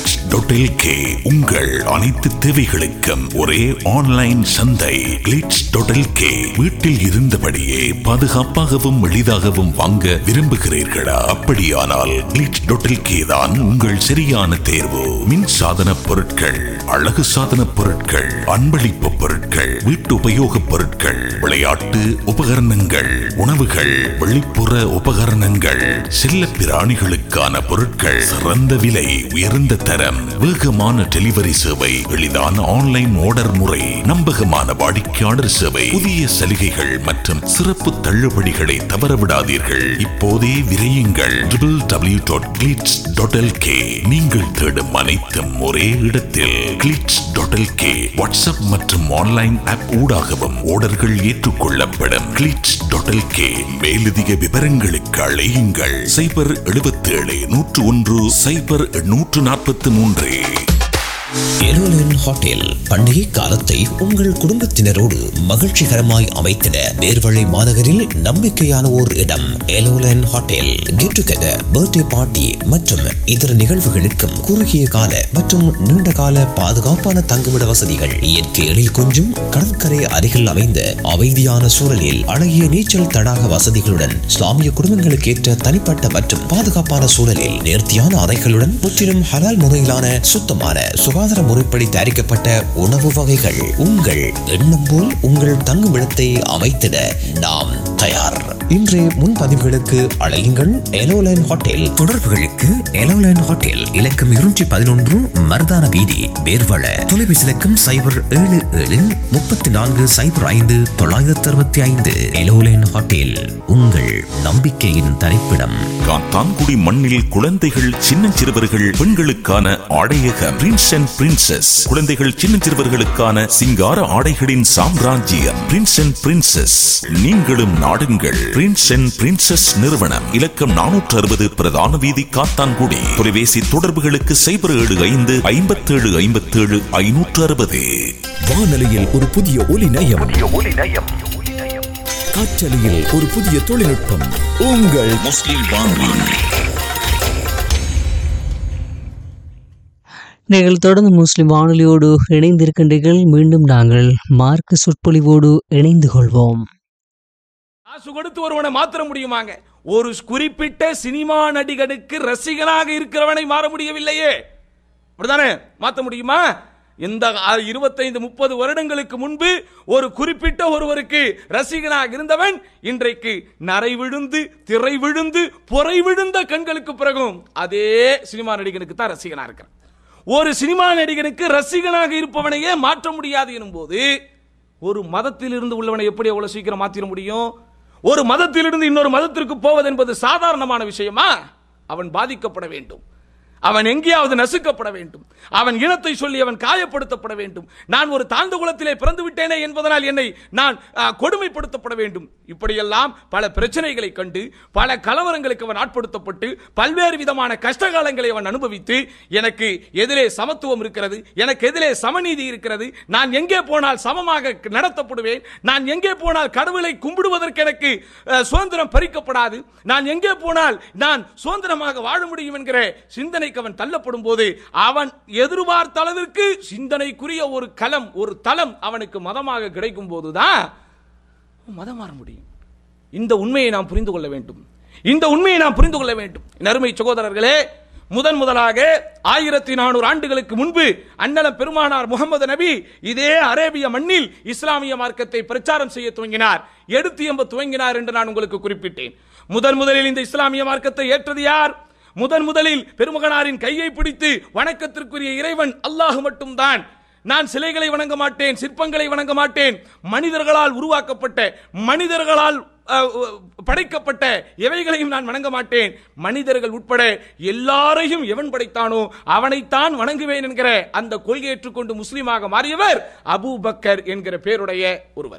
உங்கள் அனைத்து தேவைகளுக்கும் ஒரே ஆன்லைன் சந்தை கிளிட்ஸ் டாட் எல் கே. வீட்டில் இருந்தபடியே பாதுகாப்பாகவும் எளிதாகவும் வாங்க விரும்புகிறீர்களா? அப்படியானால் கிளிட்ஸ் டாட் எல் கே தான் உங்கள் சரியான தேர்வு. மின் சாதன பொருட்கள், அழகு சாதன பொருட்கள், அன்பளிப்பு பொருட்கள், வீட்டு உபயோக பொருட்கள், விளையாட்டு உபகரணங்கள், உணவுகள், வெளிப்புற உபகரணங்கள், செல்ல பிராணிகளுக்கான பொருட்கள், சிறந்த விலை, உயர்ந்த தரம், வேகமான டெலிவரி சேவை, எளிதான ஆன்லைன் ஆர்டர் முறை, நம்பகமான வாடிக்கையாளர் சேவை, புதிய சலுகைகள் மற்றும் சிறப்பு தள்ளுபடிகளை தவறவிடாதீர்கள். இப்போதே விரையுங்கள். W W W dot glitz dot L K. நீங்கள் தேடும் அனைத்தும் ஒரே இடத்தில். Glitz dot L K. WhatsApp மற்றும் ஆன்லைன் ஆப் ஊடாகவும் ஆர்டர்கள் ஏற்றுக்கொள்ளப்படும். Glitz dot L K. மேலதிக விவரங்களுக்கு அழையுங்கள். சைபர் எழுபத்தி ஏழு நூற்று ஒன்று சைபர் நூற்று நாற்பத்தி மூன்று. எலோலன் ஹோட்டல் பண்டிகை காலத்தை உங்கள் குடும்பத்தினரோடு மகிழ்ச்சிகரமாய் அமைத்திட நேர்வழி மாநகரில் நம்பிக்கையான ஓர் இடம். எலோலன் hotel get together, birthday party மற்றும் இதர நிகழ்வுகளுக்கும் குறுகிய கால மற்றும் நீண்ட கால பாதுகாப்பான தங்குமிட வசதிகள், இயற்கை எழில் கொஞ்சம் கடற்கரை அருகில் அமைந்த அமைதியான சூழலில் அழகிய நீச்சல் தடாக வசதிகளுடன், இஸ்லாமிய குடும்பங்களுக்கு ஏற்ற தனிப்பட்ட மற்றும் பாதுகாப்பான சூழலில் நேர்த்தியான அறைகளுடன், முற்றிலும் ஹலால் முறையிலான சுத்தமான சுகாதார முறைப்படி தயாரிக்கப்பட்ட உணவு வகைகள். உங்கள் எண்ணம் போல் உங்கள் தங்குமிடத்தை அமைத்திட நாம் தயார். இன்றைய முன்பதிவுகளுக்கு அழையுங்கள் எலோலைன் ஹோட்டல். தொடர்புகளுக்கு எலோலைன் ஹோட்டல் இலக்கம் இருநூற்றி பதினொன்று மருதான வீதி, வேர்வள. தொலைபேசி இலக்கம் சைபர் ஏழு ஏழு முப்பத்தி நான்கு சைபர் ஐந்து தொள்ளாயிரத்தி அறுபத்தி ஐந்து. எலோலைன் ஹோட்டல், உங்கள் நம்பிக்கையின் தரிப்பிடம். காத்தான்குடி மண்ணில் குழந்தைகள், சின்னஞ்சிறுவர்கள், பெண்களுக்கான ஆடையக பிரின்ஸ் அண்ட் பிரின்சஸ். குழந்தைகள், சின்னஞ்சிறுவர்களுக்கான சிங்கார ஆடைகளின் சாம்ராஜ்யம் பிரின்ஸ் அண்ட் பிரின்சஸ். நீங்களும் நாடுங்கள் பிரின்ஸ் அண்ட் பிரின்சஸ் நிறுவனம். இலக்கம் நானூற்று அறுபது பிரதான வீதி, காத்தான்குடி. தொலைபேசி தொடர்புகளுக்கு சைபர் ஏழு ஐந்து ஐம்பத்தி ஏழு ஐம்பத்தி ஏழு ஐநூற்று அறுபது. வானொலியில் ஒரு புதிய ஒலி நயம், காற்றலையில் ஒரு புதிய தொழில்நுட்பம். உங்கள் முஸ்லிம் வானொலி. நீங்கள் தொடர்ந்து முஸ்லிம் வானொலியோடு இணைந்திருக்கின்றீர்கள். மீண்டும் நாங்கள் மார்க்க சொற்பொழிவோடு இணைந்து கொள்வோம். காசு கொடுத்து ஒருவனை மாற்ற முடியுமாங்க? ஒரு குறிப்பிட்ட சினிமா நடிகனுக்கு ரசிகனாக இருக்கிறவனை மாற முடியவில்லையே, அப்படிதானே? மாற்ற முடியுமா? இந்த இருபத்தைந்து முப்பது வருடங்களுக்கு முன்பு ஒரு குறிப்பிட்ட ஒருவருக்கு ரசிகனாக இருந்தவன் இன்றைக்கு நரை விழுந்து, திரை விழுந்து, பொறை விழுந்த கண்களுக்கு பிறகும் அதே சினிமா நடிகனுக்கு தான் ரசிகனாக இருக்கிறான். ஒரு சினிமா நடிகனுக்கு ரசிகனாக இருப்பவனையே மாற்ற முடியாது எனும் போது, ஒரு மதத்தில் இருந்து உள்ளவனை எப்படி அவ்வளவு சீக்கிரம் மாற்றிட முடியும்? ஒரு மதத்திலிருந்து இன்னொரு மதத்திற்கு போவது என்பது சாதாரணமான விஷயமா? அவன் பாதிக்கப்பட வேண்டும், அவன் எங்கேயாவது நசுக்கப்பட வேண்டும், அவன் இனத்தை சொல்லி அவன் காயப்படுத்தப்பட வேண்டும். நான் ஒரு தாழ்ந்த குலத்திலே பிறந்து விட்டேனே என்பதனால் என்னை நான் கொடுமைப்படுத்தப்பட வேண்டும். இப்படியெல்லாம் பல பிரச்சனைகளை கண்டு, பல கலவரங்களுக்கு அவன் ஆட்படுத்தப்பட்டு, பல்வேறு விதமான கஷ்டகாலங்களை அவன் அனுபவித்து, எனக்கு எதிலே சமத்துவம் இருக்கிறது, எனக்கு எதிலே சமநீதி இருக்கிறது, நான் எங்கே போனால் சமமாக நடத்தப்படுவேன், நான் எங்கே போனால் கடவுளை கும்பிடுவதற்கு எனக்கு சுதந்திரம் பறிக்கப்படாது, நான் எங்கே போனால் நான் சுதந்திரமாக வாழ முடியும் என்கிற சிந்தனை அவன் தள்ளப்படும் போது, அவன் எதிர்பார்த்த அளவிற்கு சிந்தனைக்குரிய ஒரு களம், ஒரு தளம் அவனுக்கு மதமாக கிடைக்கும் போதுதான் மதம் மாற முடியும். இந்த உண்மையை நாம் புரிந்து கொள்ள வேண்டும். இந்த உண்மையை நாம் புரிந்து கொள்ள வேண்டும். அருமை சகோதரர்களே, முதன் முதலாக ஆயிரத்தி நானூறு ஆண்டுகளுக்கு முன்பு அண்ணலம் பெருமானார் முகமது நபி இதே அரேபிய மண்ணில் இஸ்லாமிய மார்க்கத்தை பிரச்சாரம் செய்ய துவங்கினார், எடுத்து எம்ப துவங்கினார் என்று நான் உங்களுக்கு குறிப்பிட்டேன். முதன் முதலில் இந்த இஸ்லாமிய மார்க்கத்தை ஏற்றது யார்? முதன் முதலில் பெருமகனாரின் கையை பிடித்து வணக்கத்திற்குரிய இறைவன் அல்லாஹ் மட்டும்தான், நான் சிலைகளை வணங்க மாட்டேன், சிற்பங்களை வணங்க மாட்டேன், மனிதர்களால் உருவாக்கப்பட்ட, மனிதர்களால் படைக்கப்பட்ட எவைகளையும் நான் வணங்க மாட்டேன், மனிதர்கள் உட்பட எல்லாரையும் எவன் படைத்தானோ அவனைத்தான் வணங்குவேன் என்கிற அந்த கொள்கை ஏற்றுக்கொண்டு முஸ்லீமாக மாறியவர் அபூபக்கர் என்கிற பேருடைய ஒருவர்.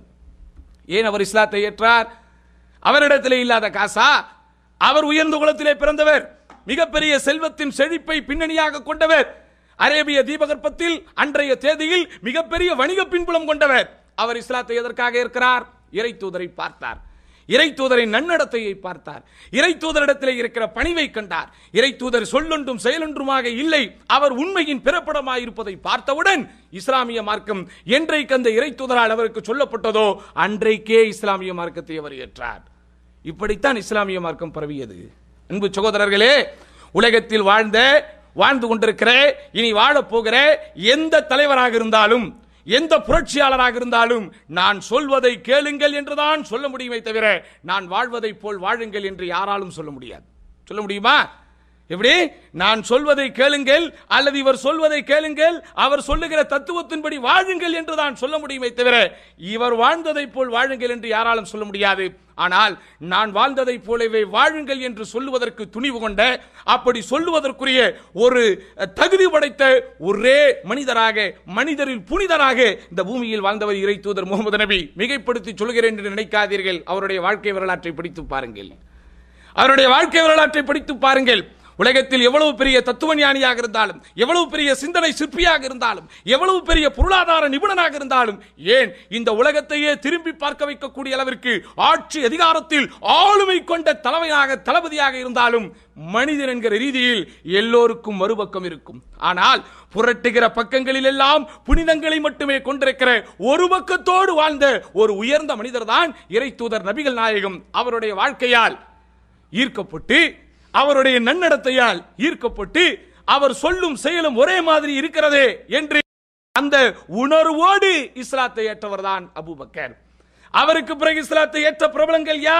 ஏன் அவர் இஸ்லாத்தை ஏற்றார்? அவரிடத்திலே இல்லாத காசா? அவர் உயர்ந்த குலத்திலே பிறந்தவர், மிகப்பெரிய செல்வத்தின் செழிப்பை பின்னணியாக கொண்டவர், அரேபிய தீபகற்பத்தில் அன்றைய தேதியில் மிகப்பெரிய வணிக பின்புலம் கொண்டவர். அவர் இஸ்லாத்தை எதற்காக இருக்கிறார்? இறை தூதரை பார்த்தார், இறை தூதரின் நன்னடத்தையை பார்த்தார், இறை தூதரிடத்திலே இருக்கிற பணிவை கண்டார். இறை தூதர் சொல்லொன்றும் செயலொன்றுமாக இல்லை, அவர் உண்மையின் பிறப்படமாக இருப்பதை பார்த்தவுடன் இஸ்லாமிய மார்க்கம் என்றைக்கு அந்த இறை தூதரால் அவருக்கு சொல்லப்பட்டதோ அன்றைக்கே இஸ்லாமிய மார்க்கத்தை அவர் ஏற்றார். இப்படித்தான் இஸ்லாமிய மார்க்கம் பரவியது. அன்பு சகோதரர்களே, உலகத்தில் வாழ்ந்த, வாழ்ந்து கொண்டிருக்கிற, இனி வாழப் போகிற எந்த தலைவராக இருந்தாலும், எந்த புரட்சியாளராக இருந்தாலும் நான் சொல்வதை கேளுங்கள் என்றுதான் சொல்ல முடியுமே தவிர நான் வாழ்வதை போல் வாழுங்கள் என்று யாராலும் சொல்ல முடியாது. சொல்ல முடியுமா? எப்படி? நான் சொல்வதை கேளுங்கள் அல்லது இவர் சொல்வதை கேளுங்கள், அவர் சொல்லுகிற தத்துவத்தின்படி வாழுங்கள் என்று தான் சொல்ல முடியுமே தவிர இவர் வாழ்ந்ததை போல் வாழுங்கள் என்று யாராலும் சொல்ல முடியாது. ஆனால் நான் வாழ்ந்ததை போலவே வாழுங்கள் என்று சொல்லுவதற்கு துணிவு கொண்ட, அப்படி சொல்லுவதற்குரிய ஒரு தகுதி படைத்த ஒரே மனிதராக, மனிதரில் புனிதராக இந்த பூமியில் வாழ்ந்தவர் இறை தூதர் முகமது நபி. மிகைப்படுத்தி சொல்கிறேன் என்று நினைக்காதீர்கள். அவருடைய வாழ்க்கை வரலாற்றை படித்து பாருங்கள், அவருடைய வாழ்க்கை வரலாற்றை படித்து பாருங்கள். உலகத்தில் எவ்வளவு பெரிய தத்துவ ஞானியாக இருந்தாலும், எவ்வளவு பெரிய சிந்தனை சிற்பியாக இருந்தாலும், எவ்வளவு பெரிய பொருளாதார நிபுணனாக இருந்தாலும், ஏன் இந்த உலகத்தையே திரும்பி பார்க்க வைக்கக்கூடிய அளவிற்கு ஆட்சி அதிகாரத்தில் ஆளுமை கொண்ட தலைமையாக, தளபதியாக இருந்தாலும் மனிதன் என்கிற ரீதியில் எல்லோருக்கும் மறுபக்கம் இருக்கும். ஆனால் புரட்டுகிற பக்கங்களில் எல்லாம் புனிதங்களை மட்டுமே கொண்டிருக்கிற ஒரு பக்கத்தோடு வாழ்ந்த ஒரு உயர்ந்த மனிதர் தான் இறை தூதர் நபிகள் நாயகம். அவருடைய வாழ்க்கையால் ஈர்க்கப்பட்டு, அவருடைய நன்னடத்தையால் ஈர்க்கப்பட்டு, அவர் சொல்லும் செயலும் ஒரே மாதிரி இருக்கிறதே என்று அந்த உணர்வோடு இஸ்லாத்தை ஏற்றவர் தான் அபூபக்கர். அவருக்கு பிறகு இஸ்லாத்தை ஏற்ற பிரபலங்கள் யார்?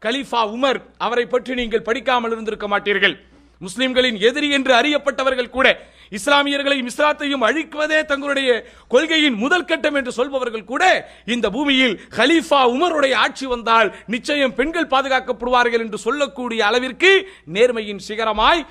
கலீஃபா உமர், அவரை பற்றி நீங்கள் படிக்காமல் இருந்திருக்க மாட்டீர்கள். முஸ்லிம்களின் எதிரி என்று அறியப்பட்டவர்கள் கூட, இஸ்லாமியர்களையும் இஸ்லாத்தையும் அழிக்குவதே தங்களுடைய கொள்கையின் முதல் கட்டம் என்று சொல்பவர்கள் கூட, இந்த பூமியில் கலீஃபா உமருடைய ஆட்சி வந்தால் நிச்சயம் பெண்கள் பாதுகாக்கப்படுவார்கள் என்று சொல்லக்கூடிய அளவிற்கு நேர்மையின் சிகரமாய்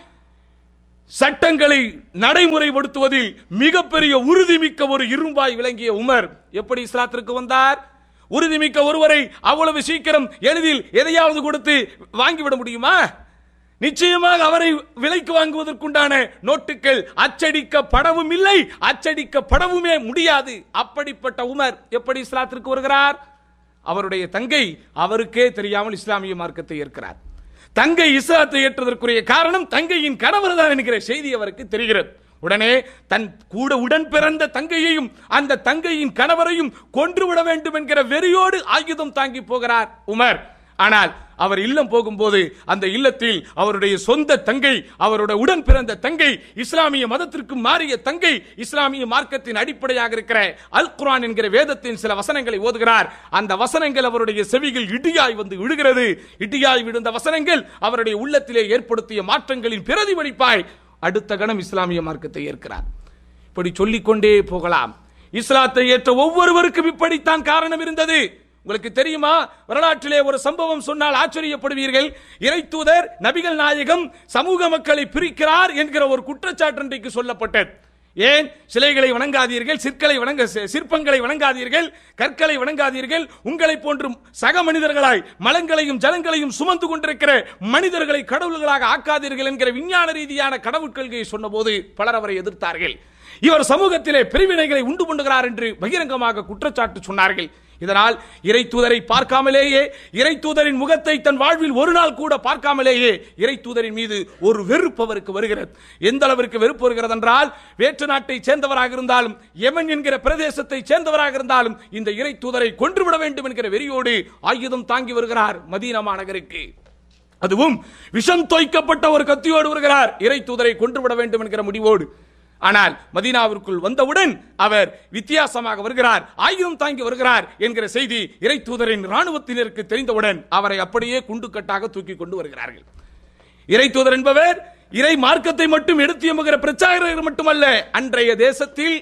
சட்டங்களை நடைமுறைப்படுத்துவதில் மிகப்பெரிய உறுதிமிக்க ஒரு இரும்பாய் விளங்கிய உமர் எப்படி இஸ்லாத்திற்கு வந்தார்? உறுதிமிக்க ஒருவரை அவ்வளவு சீக்கிரம் எளிதில் எதையாவது கொடுத்து வாங்கிவிட முடியுமா? நிச்சயமாக அவரை விலைக்கு வாங்குவதற்குண்டான நோட்டுகள் அச்சடிக்கப்படவும் இல்லை, அச்சடிக்கப்படவுமே முடியாது. அப்படிப்பட்ட உமர் எப்படி இஸ்லாத்திற்கு வருகிறார்? அவருடைய தங்கை அவருக்கே தெரியாமல் இஸ்லாமிய மார்க்கத்தை ஏற்கிறார். தங்கை இஸ்லாத்தை ஏற்றதற்குரிய காரணம் தங்கையின் கணவர் தான் என்கிற செய்தி அவருக்கு தெரிகிறது. உடனே தன் கூட உடன் பிறந்த தங்கையையும் அந்த தங்கையின் கணவரையும் கொன்றுவிட வேண்டும் என்கிற வெறியோடு ஆயுதம் தாங்கி போகிறார் உமர். ஆனால் அவர் இல்லம் போகும்போது அந்த இல்லத்தில் அவருடைய சொந்த தங்கை, அவருடைய உடன் பிறந்த தங்கை, இஸ்லாமிய மதத்திற்கு மாறிய தங்கை, இஸ்லாமிய மார்க்கத்தின் அடிப்படையாக இருக்கிற அல் குர்ஆன் என்கிற வேதத்தின் சில வசனங்களை ஓதுகிறார். அந்த வசனங்கள் அவருடைய செவிகள் இடியாய் வந்து விழுகிறது. இடியாய் விழுந்த வசனங்கள் அவருடைய உள்ளத்திலே ஏற்படுத்திய மாற்றங்களின் பிரதிபலிப்பாய் அடுத்த கணம் இஸ்லாமிய மார்க்கத்தை ஏற்கிறார். இப்படி சொல்லிக்கொண்டே போகலாம். இஸ்லாத்தை ஏற்ற ஒவ்வொருவருக்கும் இப்படித்தான் காரணம் இருந்தது. உங்களுக்கு தெரியுமா, வரலாற்றிலே ஒரு சம்பவம் சொன்னால் ஆச்சரியப்படுவீர்கள். இறைத்தூதர் நபிகள் நாயகம் சமூக மக்களை பிரிக்கிறார் என்கிற ஒரு குற்றச்சாட்டு இன்றைக்கு சொல்லப்பட்டது. ஏன் சிலைகளை வணங்காதீர்கள், சிற்களை வணங்க சிற்பங்களை வணங்காதீர்கள், கற்களை வணங்காதீர்கள், உங்களை போன்று சக மனிதர்களாய் மலங்களையும் ஜலங்களையும் சுமந்து கொண்டிருக்கிற மனிதர்களை கடவுள்களாக ஆக்காதீர்கள் என்கிற விஞ்ஞான ரீதியான கடவுள் கொள்கையை சொன்னபோது பலர் அவரை எதிர்த்தார்கள். இவர் சமூகத்திலே பிரிவினைகளை உண்டு பண்ணுகிறார் என்று பகிரங்கமாக குற்றச்சாட்டு சொன்னார்கள். இதனால் இறை தூதரை பார்க்காமலேயே, இறை தூதரின் முகத்தை தன் வாழ்வில் ஒரு நாள் கூட பார்க்காமலேயே இறை தூதரின் மீது ஒரு வெறுப்பு அவருக்கு வருகிறது. எந்த அளவிற்கு வெறுப்பு வருகிறது என்றால், வேற்று நாட்டை சேர்ந்தவராக இருந்தாலும், யமன் என்கிற பிரதேசத்தை சேர்ந்தவராக இருந்தாலும் இந்த இறை தூதரை கொன்றுவிட வேண்டும் என்கிற வெறியோடு ஆயுதம் தாங்கி வருகிறார் மதீனா மாநகருக்கு. அதுவும் விஷம் தோய்க்கப்பட்ட ஒரு கத்தியோடு வருகிறார், இறை தூதரை கொன்றுவிட வேண்டும் என்கிற முடிவோடு. ஆனால் மதீனாவிற்குள் வந்தவுடன் அவர் வித்தியாசமாக வருகிறார், ஆயுதம் தாங்கி வருகிறார் என்கிற செய்தி இறை தூதரின் ராணுவத்தினருக்கு தெரிந்தவுடன் அவரை அப்படியே குண்டுக்கட்டாக தூக்கி கொண்டு வருகிறார்கள். இறை தூதர் என்பவர் இறை மார்க்கத்தை மட்டும் எடுத்து எம்புகிற பிரச்சாரகர் மட்டுமல்ல, அன்றைய தேசத்தில்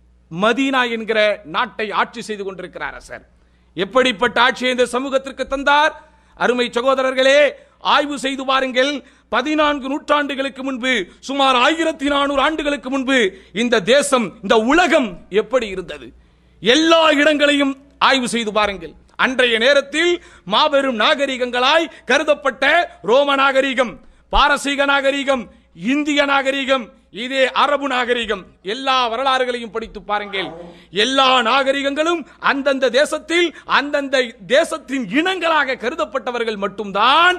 மதீனா என்கிற நாட்டை ஆட்சி செய்து கொண்டிருக்கிறார் அரசர். எப்படிப்பட்ட ஆட்சியை இந்த சமூகத்திற்கு தந்தார்? அருமை சகோதரர்களே, ஆய்வு செய்து பாருங்கள். பதினான்கு நூற்றாண்டுகளுக்கு முன்பு, சுமார் ஆயிரத்தி நானூறு ஆண்டுகளுக்கு முன்பு இந்த தேசம், இந்த உலகம் எப்படி இருந்தது? எல்லா இடங்களையும் ஆய்வு செய்து பாருங்கள். அன்றைய நேரத்தில் மாபெரும் நாகரிகங்களாய் கருதப்பட்ட ரோம நாகரிகம், பாரசீக நாகரிகம், இந்திய நாகரிகம், இதே அரபு நாகரிகம், எல்லா வரலாறுகளையும் படித்து பாருங்கள். எல்லா நாகரிகங்களும் அந்தந்த தேசத்தில் அந்தந்த தேசத்தின் இனங்களாக கருதப்பட்டவர்கள் மட்டும்தான்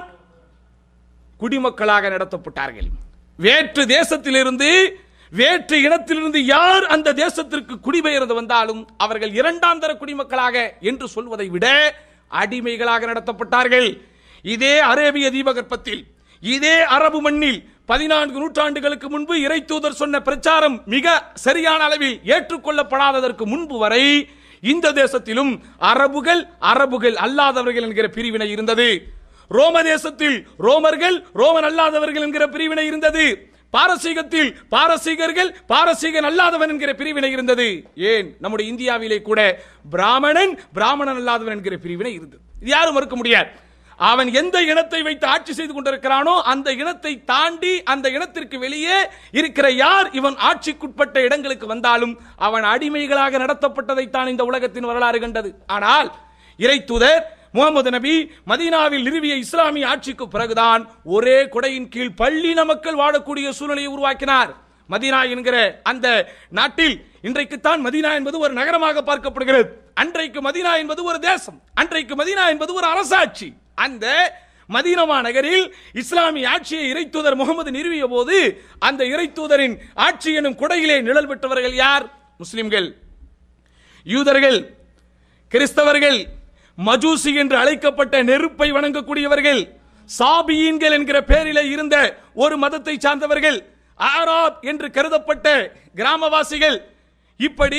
குடிமக்களாக நடத்தப்பட்டார்கள். வேற்று தேசத்திலிருந்து, வேற்று இனத்திலிருந்து யார் அந்த தேசத்திற்கு குடிபெயர்ந்து வந்தாலும் அவர்கள் இரண்டாம் தர குடிமக்களாக என்று சொல்வதை விட அடிமைகளாக நடத்தப்பட்டார்கள். இதே அரேபிய தீபகற்பத்தில், இதே அரபு மண்ணில் பதினான்கு நூற்றாண்டுகளுக்கு முன்பு இறை தூதர் சொன்ன பிரச்சாரம் மிக சரியான அளவில் ஏற்றுக்கொள்ளப்படாததற்கு முன்பு வரை இந்த தேசத்திலும் அரபுகள், அரபுகள் அல்லாதவர்கள் என்கிற பிரிவினை இருந்தது. ரோம தேசத்தில் ரோமர்கள், ரோமன் அல்லாதவர்கள் என்கிற பிரிவினை இருந்தது. பாரசீகத்தில் பாரசீகர்கள், பாரசீகன் அல்லாதவன் என்கிற பிரிவினை இருந்தது. ஏன் நம்முடைய இந்தியாவிலே கூட பிராமணன், பிராமணன் அல்லாதவன் என்கிற பிரிவினை இருந்தது. இது யாரும் மறுக்க முடியாது. அவன் எந்த இனத்தை வைத்து ஆட்சி செய்து கொண்டிருக்கிறானோ அந்த இனத்தை தாண்டி அந்த இனத்திற்கு வெளியே இருக்கிற யார் இவன் ஆட்சிக்குட்பட்ட இடங்களுக்கு வந்தாலும் அவன் அடிமைகளாக நடத்தப்பட்டதைத்தான் இந்த உலகத்தின் வரலாறு கண்டது. ஆனால் இறை தூதர் முகமது நபி மதீனாவில் நிறுவிய இஸ்லாமிய ஆட்சிக்கு பிறகுதான் ஒரே கொடையின் கீழ் பள்ளின மக்கள் வாழக்கூடிய சூழ்நிலையை உருவாக்கினார். மதீனா என்கிற அந்த நாட்டில் இன்றைக்குத்தான் மதீனா என்பது ஒரு நகரமாக பார்க்கப்படுகிறது. அன்றைக்கு மதீனா என்பது ஒரு தேசம், அன்றைக்கு மதீனா என்பது ஒரு அரசாட்சி. அந்த மதீனா நகரில் இஸ்லாமிய ஆட்சியை இறை தூதர் முகமது நிறுவிய போது அந்த இறை தூதரின் ஆட்சி எனும் கொடையிலே நிழல் பெற்றவர்கள் யார்? முஸ்லிம்கள், யூதர்கள், கிறிஸ்தவர்கள், மஜூசி என்று அழைக்கப்பட்ட நெருப்பை வணங்கக்கூடியவர்கள், சாபியீன்கள் என்கிற பெயரிலே இருந்த ஒரு மதத்தை சார்ந்தவர்கள், ஆராப் என்று கருதப்பட்ட கிராமவாசிகள், இப்படி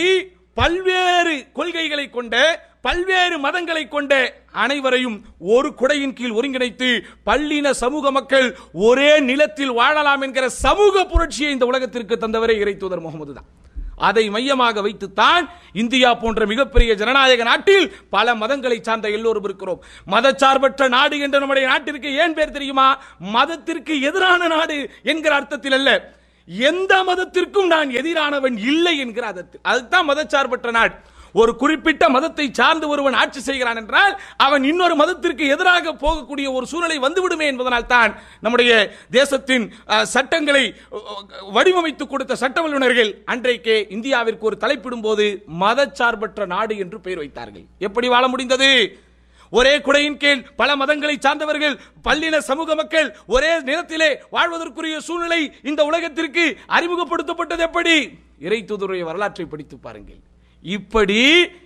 பல்வேறு கொள்கைகளை கொண்ட பல்வேறு மதங்களை கொண்ட அனைவரையும் ஒரு குடையின் கீழ் ஒருங்கிணைத்து பல்லின சமூக மக்கள் ஒரே நிலத்தில் வாழலாம் என்கிற சமூக புரட்சியை இந்த உலகத்திற்கு தந்தவரே இறை தூதர் முகமது தான். அதை மையமாக வைத்துத்தான் இந்தியா போன்ற மிகப்பெரிய ஜனநாயக நாட்டில் பல மதங்களை சார்ந்த எல்லோரும் இருக்கிறோம். மதச்சார்பற்ற நாடு என்ற நம்முடைய நாட்டிற்கு ஏன் பேர் தெரியுமா? மதத்திற்கு எதிரான நாடு என்கிற அர்த்தத்தில் அல்ல, எந்த மதத்திற்கும் நான் எதிரானவன் இல்லை என்கிற அர்த்தத்தில். அதுதான் மதச்சார்பற்ற நாடு. ஒரு குறிப்பிட்ட மதத்தை சார்ந்து ஒருவன் ஆட்சி செய்கிறான் என்றால் அவன் இன்னொரு மதத்திற்கு எதிராக போகக்கூடிய ஒரு சூழ்நிலை வந்துவிடுமே என்பதனால் தான் நம்முடைய தேசத்தின் சட்டங்களை வடிவமைத்து கொடுத்த சட்ட வல்லுநர்கள் அன்றைக்கே இந்தியாவிற்கு ஒரு தலைப்பிடும் போது மதச்சார்பற்ற நாடு என்று பெயர் வைத்தார்கள். எப்படி வாழ முடிந்தது? ஒரே குடையின் கீழ் பல மதங்களை சார்ந்தவர்கள், பல்லின சமூக மக்கள் ஒரே நிலத்திலே வாழ்வதற்குரிய சூழ்நிலை இந்த உலகத்திற்கு அறிமுகப்படுத்தப்பட்டது எப்படி? இறை தூதருடைய வரலாற்றை படித்து பாருங்கள். இப்படி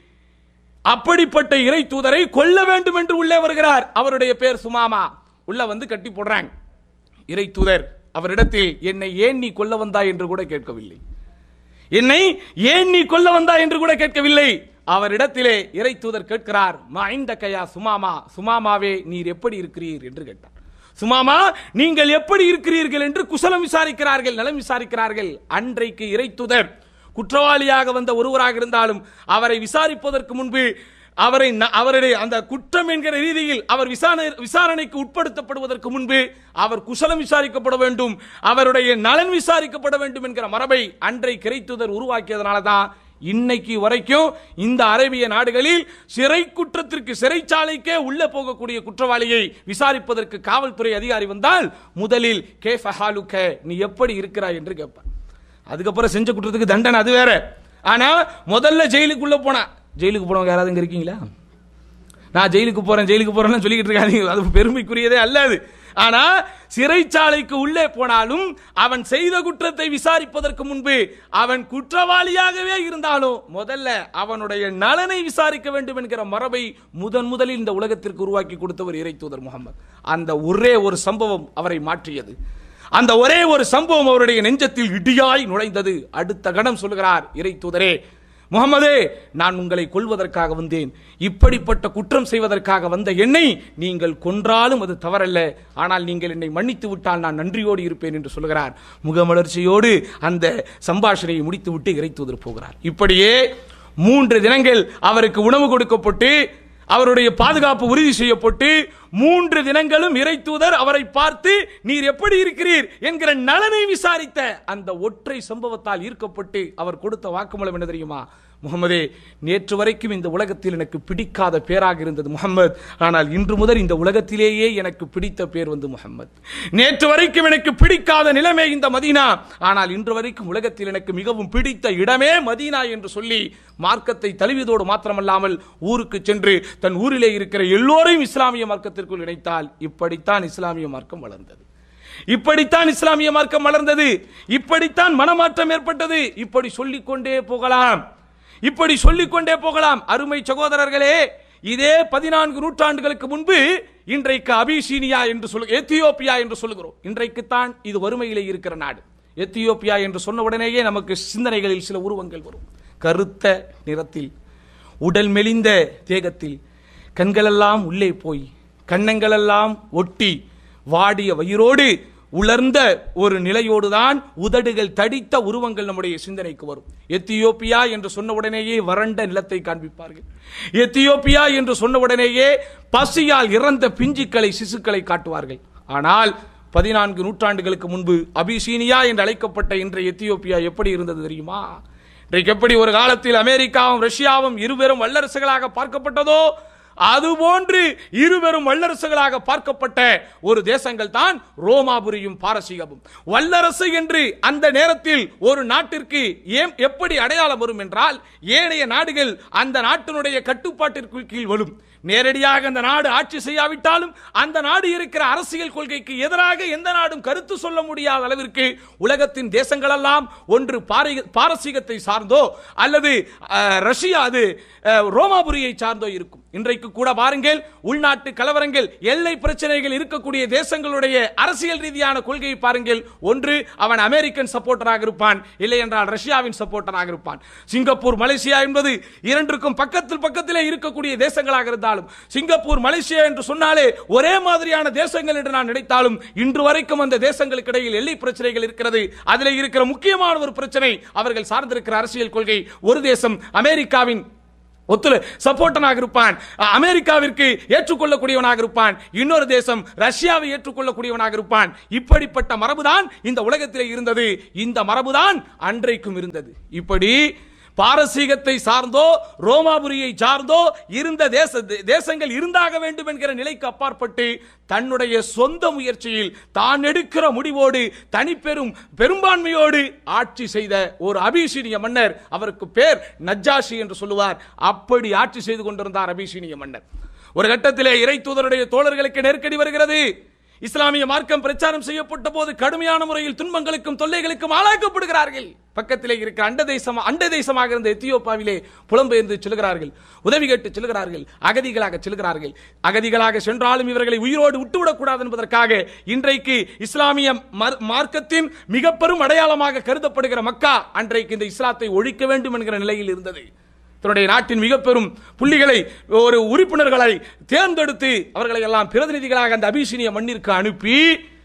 அப்படிப்பட்ட இறை தூதரை கொல்ல வேண்டும் என்று உள்ளே வருகிறார். அவருடைய பேர் சுமாமா. உள்ள வந்து கட்டி போடுறாங்க. இறை தூதர் அவரிடத்தில் என்னை ஏன் நீ கொல்ல வந்தாய் என்று கூட கேட்கவில்லை. என்னை ஏன் நீ கொல்ல வந்தாய் என்று கூட கேட்கவில்லை. அவரிடத்திலே இறை தூதர் கேட்கிறார், மைந்தகையா சுமாமா, சுமாமாவே நீர் எப்படி இருக்கிறீர் என்று கேட்டார். சுமாமா நீங்கள் எப்படி இருக்கிறீர்கள் என்று குசலம் விசாரிக்கிறார்கள், நலம் விசாரிக்கிறார்கள். அன்றைக்கு இறை தூதர் குற்றவாளியாக வந்த ஒருவராக இருந்தாலும் அவரை விசாரிப்பதற்கு முன்பு அவரை அவருடைய அந்த குற்றம் என்கிற ரீதியில் அவர் விசாரணைக்கு உட்படுத்தப்படுவதற்கு முன்பு அவர் குசலம் விசாரிக்கப்பட வேண்டும், அவருடைய நலன் விசாரிக்கப்பட வேண்டும் என்கிற மரபை அன்றைக்கு இறை தூதர் உருவாக்கியதனால தான் இன்னைக்கு வரைக்கும் இந்த அரேபிய நாடுகளில் சிறை குற்றத்திற்கு சிறைச்சாலைக்கே உள்ள போகக்கூடிய குற்றவாளியை விசாரிப்பதற்கு காவல்துறை அதிகாரி வந்தால் முதலில் கேஃப ஹாலுக, நீ எப்படி இருக்கிறாய் என்று கேட்பார். அதுக்கப்புறம் செஞ்ச குற்றத்துக்கு தண்டனை அது வேற. ஆனா முதல்ல ஜெயிலுக்குள்ள போனா, ஜெயிலுக்கு போனவங்க யாராவது இங்க இருக்கீங்களா? நான் ஜெயிலுக்கு போறேன் ஜெயிலுக்கு போறேன்னு சொல்லிக்கிட்டு இருக்காங்க, அது பெருமைக்குரியதே அல்லது. ஆனா சிறைச்சாலைக்கு உள்ளே போனாலும் அவன் செய்த குற்றத்தை விசாரிப்பதற்கு முன்பு அவன் குற்றவாளியாகவே இருந்தாலும் முதல்ல அவனுடைய நலனை விசாரிக்க வேண்டும் என்கிற மரபை முதன் முதலில் இந்த உலகத்திற்கு உருவாக்கி கொடுத்தவர் இறை தூதர் முகமது. அந்த ஒரே ஒரு சம்பவம் அவரை மாற்றியது. அந்த ஒரே ஒரு சம்பவம் அவருடைய நெஞ்சத்தில் இடியாய் நுழைந்தது. அடுத்த கணம் சொல்கிறார் இறை தூதரே முகமதே, நான் உங்களை கொல்வதற்காக வந்தேன். இப்படிப்பட்ட குற்றம் செய்வதற்காக வந்த என்னை நீங்கள் கொன்றாலும் அது தவறல்ல, ஆனால் நீங்கள் என்னை மன்னித்து விட்டால் நான் நன்றியோடு இருப்பேன் என்று சொல்கிறார். முகமலர்ச்சியோடு அந்த சம்பாஷணையை முடித்து விட்டு இறை தூதர் போகிறார். இப்படியே மூன்று தினங்கள் அவருக்கு உணவு கொடுக்கப்பட்டு அவருடைய பாதுகாப்பு உறுதி செய்யப்பட்டு மூன்று தினங்களும் இறை தூதர் அவரை பார்த்து நீர் எப்படி இருக்கிறீர் என்கிற நலனை விசாரித்த அந்த ஒற்றை சம்பவத்தால் ஈர்க்கப்பட்டு அவர் கொடுத்த வாக்குமூலம் என்ன தெரியுமா? முகமதே, நேற்று வரைக்கும் இந்த உலகத்தில் எனக்கு பிடிக்காத பேராக இருந்தது முகமது, ஆனால் இன்று முதல் இந்த உலகத்திலேயே எனக்கு பிடித்த பேர் வந்து முகமது. நேற்று வரைக்கும் எனக்கு பிடிக்காத நிலைமை இந்த மதீனா, ஆனால் இன்று வரைக்கும் உலகத்தில் எனக்கு மிகவும் பிடித்த இடமே மதீனா என்று சொல்லி மார்க்கத்தை தழுவியதோடு மாத்திரமல்லாமல் ஊருக்கு சென்று தன் ஊரிலே இருக்கிற எல்லோரையும் இஸ்லாமிய மார்க்கத்திற்குள் இணைத்தால் இப்படித்தான் இஸ்லாமிய மார்க்கம் வளர்ந்தது. இப்படித்தான் இஸ்லாமிய மார்க்கம் வளர்ந்தது. இப்படித்தான் மனமாற்றம் ஏற்பட்டது. இப்படி சொல்லிக்கொண்டே போகலாம், இப்படி சொல்லிக்கொண்டே போகலாம். அருமை சகோதரர்களே, இதே பதினான்கு நூற்றாண்டுகளுக்கு முன்பு இன்றைக்கு அபிசீனியா என்று சொல்ல எத்தியோப்பியா என்று சொல்லுகிறோம். இன்றைக்குத்தான் இது வறுமையிலே இருக்கிற நாடு. எத்தியோப்பியா என்று சொன்ன உடனேயே நமக்கு சிந்தனைகளில் சில உருவங்கள் வரும். கருத்த நிறத்தில், உடல் மெலிந்த தேகத்தில், கண்களெல்லாம் உள்ளே போய் கண்ணங்களெல்லாம் ஒட்டி வாடிய வயிறோடு உலர்ந்த ஒரு நிலையோடுதான் உதடுகள் தடித்த உருவங்கள் நம்முடைய சிந்தனைக்கு வரும். எத்தியோப்பியா என்று சொன்ன உடனேயே வறண்ட நிலத்தை காண்பிப்பார்கள். எத்தியோப்பியா என்று சொன்ன உடனேயே பசியால் இறந்த பிஞ்சுக்களை சிசுக்களை காட்டுவார்கள். ஆனால் பதினான்கு நூற்றாண்டுகளுக்கு முன்பு அபிசீனியா என்று அழைக்கப்பட்ட இன்றைய எத்தியோப்பியா எப்படி இருந்தது தெரியுமா? இன்றைக்கு எப்படி ஒரு காலத்தில் அமெரிக்காவும் ரஷ்யாவும் இருவரும் வல்லரசுகளாக பார்க்கப்பட்டதோ அதுபோன்று இருவரும் வல்லரசுகளாக பார்க்கப்பட்ட ஒரு தேசங்கள் தான் ரோமாபுரியும் பாரசீகமும். வல்லரசு என்று அந்த நேரத்தில் ஒரு நாட்டிற்கு ஏன் எப்படி அடையாளம் வரும் என்றால், ஏனைய நாடுகள் அந்த நாட்டினுடைய கட்டுப்பாட்டிற்கு கீழ் வரும். நேரடியாக அந்த நாடு ஆட்சி செய்யாவிட்டாலும் அந்த நாடு இருக்கிற அரசியல் கொள்கைக்கு எதிராக எந்த நாடும் கருத்து சொல்ல முடியாத அளவிற்கு உலகத்தின் தேசங்கள் எல்லாம் ஒன்று பாரசீகத்தை சார்ந்தோ அல்லது ரஷ்யா அது ரோமாபுரியை சார்ந்தோ இருக்கும். இன்றைக்கு கூட பாருங்கள், உள்நாட்டு கலவரங்கள், எல்லை பிரச்சனைகள் இருக்கக்கூடிய தேசங்களுடைய அரசியல் ரீதியான கொள்கையை பாருங்கள். ஒன்று, அவன் அமெரிக்கன் சப்போர்ட்டராக இருப்பான், இல்லை என்றால் ரஷ்யாவின் சப்போர்ட்டராக இருப்பான். சிங்கப்பூர், மலேசியா என்பது இரண்டுக்கும் பக்கத்தில் பக்கத்திலே இருக்கக்கூடிய தேசங்களாக இருந்தாலும், சிங்கப்பூர், மலேசியா என்று சொன்னாலே ஒரே மாதிரியான தேசங்கள் என்று நான் நினைத்தாலும், இன்று வரைக்கும் அந்த தேசங்களுக்கு இடையில் எல்லை பிரச்சனைகள் இருக்கிறது. அதில் இருக்கிற முக்கியமான ஒரு பிரச்சனை அவர்கள் சார்ந்திருக்கிற அரசியல் கொள்கை. ஒரு தேசம் அமெரிக்காவின் ஒத்துல சப்போர்ட்டனாக இருப்பான், அமெரிக்காவிற்கு ஏற்றுக்கொள்ளக்கூடியவனாக இருப்பான். இன்னொரு தேசம் ரஷ்யாவை ஏற்றுக்கொள்ளக்கூடியவனாக இருப்பான். இப்படிப்பட்ட மரபுதான் இந்த உலகத்திலே இருந்தது. இந்த மரபுதான் அன்றைக்கும் இருந்தது. இப்படி பாரசீகத்தை சார்ந்தோ ரோமாபுரியை சார்ந்தோ இருந்த தேச தேசங்கள் இருந்தாக வேண்டும் என்கிற நிலைக்கு அப்பாற்பட்டு தன்னுடைய சொந்த முயற்சியில் தான் எடுக்கிற முடிவோடு தனிப்பெரும் பெரும்பான்மையோடு ஆட்சி செய்த ஒரு அபிசீனிய மன்னர், அவருக்கு பேர் நஜ்ஜாஷி என்று சொல்லுவார். அப்படி ஆட்சி செய்து கொண்டிருந்தார் அபிசீனிய மன்னர். ஒரு கட்டத்திலே இறை தூதருடைய தோழர்களுக்கு நெருக்கடி வருகிறது. இஸ்லாமிய மார்க்கம் பிரச்சாரம் செய்யப்பட்ட போது கடுமையான முறையில் துன்பங்களுக்கும் தொல்லைகளுக்கும் ஆளாக்கப்படுகிறார்கள். பக்கத்திலே இருக்க அண்ட தேசம் அண்ட தேசமாக இருந்த எத்தியோப்பாவிலே புலம்பெயர்ந்து செல்கிறார்கள், உதவி கேட்டு செல்கிறார்கள், அகதிகளாக செல்கிறார்கள். அகதிகளாக சென்றாலும் இவர்களை உயிரோடு விட்டுவிடக்கூடாது என்பதற்காக இன்றைக்கு இஸ்லாமிய மார்க்கத்தின் மிக பெரும் அடையாளமாக கருதப்படுகிற மக்கா அன்றைக்கு இந்த இஸ்லாத்தை ஒழிக்க வேண்டும் என்கிற நிலையில் இருந்தது. தன்னுடைய நாட்டின் மிக பெரும் புள்ளிகளை, ஒரு உறுப்பினர்களை தேர்ந்தெடுத்து அவர்களை எல்லாம் பிரதிநிதிகளாக அந்த அபிசீனிய மண்ணிற்கு அனுப்பி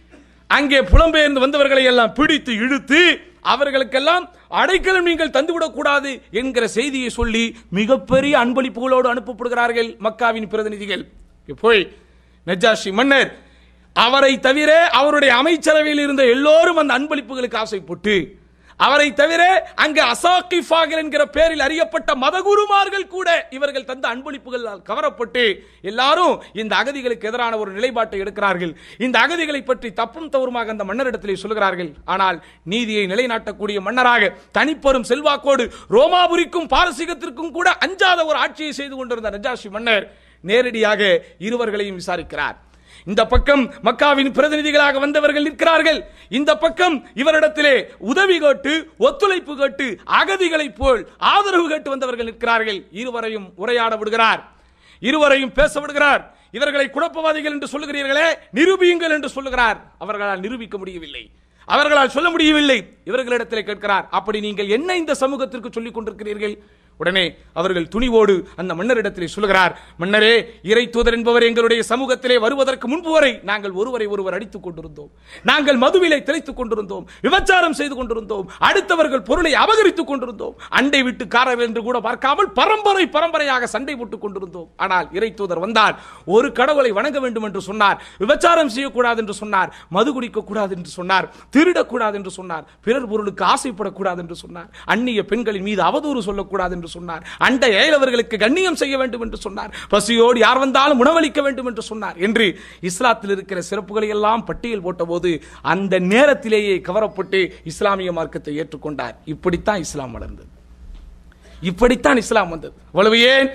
அங்கே புலம்பெயர்ந்து வந்தவர்களை எல்லாம் பிடித்து இழுத்து அவர்களுக்கெல்லாம் அடைக்கலம் நீங்கள் தந்துவிடக் கூடாது என்கிற செய்தியை சொல்லி மிகப்பெரிய அன்பளிப்புகளோடு அனுப்பப்படுகிறார்கள் மக்காவின் பிரதிநிதிகள். போய் நஜ்ஜாஷி மன்னர், அவரை தவிர அவருடைய அமைச்சரவையில் இருந்த எல்லோரும் அந்த அன்பளிப்புகளுக்கு ஆசைப்பட்டு, அவரை தவிர அங்கு அசாகிஃபாகள் என்கிற பெயரில் அறியப்பட்ட மதகுருமார்கள் கூட இவர்கள் தந்த அன்பளிப்புகள் கவரப்பட்டு எல்லாரும் இந்த அகதிகளுக்கு எதிரான ஒரு நிலைப்பாட்டை எடுக்கிறார்கள். இந்த அகதிகளை பற்றி தப்பும் தவறுமாக அந்த மன்னரிடத்திலே சொல்கிறார்கள். ஆனால் நீதியை நிலைநாட்டக்கூடிய மன்னராக தனிப்பெரும் செல்வாக்கோடு ரோமாபுரிக்கும் பாரசீகத்திற்கும் கூட அஞ்சாத ஒரு ஆட்சியை செய்து கொண்டிருந்த நஜ்ஜாஷி மன்னர் நேரடியாக இருவர்களையும் விசாரிக்கிறார். இந்த பக்கம் மக்காவின் பிரதிநிதிகளாக வந்தவர்கள் நிற்கிறார்கள், இந்த பக்கம் இவரிடத்திலே உதவி கேட்டு ஒத்துழைப்பு கேட்டு அகதிகளை போல் ஆதரவு கேட்டு வந்தவர்கள் நிற்கிறார்கள். இருவரையும் உரையாட விடுகிறார், இருவரையும் பேச விடுகிறார். இவர்களை குழப்பவாதிகள் என்று சொல்லுகிறீர்களே, நிரூபியுங்கள் என்று சொல்லுகிறார். அவர்களால் நிரூபிக்க முடியவில்லை, அவர்களால் சொல்ல முடியவில்லை. இவர்களிடத்திலே கேட்கிறார், அப்படி நீங்கள் என்ன இந்த சமூகத்திற்கு சொல்லிக் கொண்டிருக்கிறீர்கள்? உடனே அவர்கள் துணிவோடு அந்த மன்னரிடத்திலே சொல்கிறார், மன்னரே, இறை தூதர் என்பவர் எங்களுடைய சமூகத்திலே வருவதற்கு முன்பு வரை நாங்கள் ஒருவரை ஒருவர் அடித்துக் கொண்டிருந்தோம், நாங்கள் மதுவிலை தெளித்துக் கொண்டிருந்தோம், விபச்சாரம் செய்து கொண்டிருந்தோம், அடுத்தவர்கள் பொருளை அபகரித்துக் கொண்டிருந்தோம், அண்டை வீட்டுக்காரர் என்று கூட பார்க்காமல் பரம்பரை பரம்பரையாக சண்டை போட்டுக் கொண்டிருந்தோம். ஆனால் இறை தூதர் வந்தால் ஒரு கடவுளை வணங்க வேண்டும் என்று சொன்னார், விபச்சாரம் செய்யக்கூடாது என்று சொன்னார், மது குடிக்க கூடாது என்று சொன்னார், திருடக்கூடாது என்று சொன்னார், பிறர் பொருளுக்கு ஆசைப்படக்கூடாது என்று சொன்னார், அந்நிய பெண்களின் மீது அவதூறு சொல்லக்கூடாது என்று சொன்னார், அண்டை அயலவர்களுக்கு கண்ணியம் செய்ய வேண்டும் என்று சொன்னார், பசியோடு யார் வந்தாலும் உணவளிக்க வேண்டும் என்று சொன்னார் என்று இஸ்லாத்தில் இருக்கிற சிறப்புகளை எல்லாம் பட்டியல் போட்டபோது அந்த நேரத்திலேயே கவரப்பட்டு இஸ்லாமிய மார்க்கத்தை ஏற்றுக்கொண்டார். இப்படித்தான் இஸ்லாம் வளர்ந்தது, இப்படித்தான் இஸ்லாம் வந்தது. அவ்வளவு ஏன்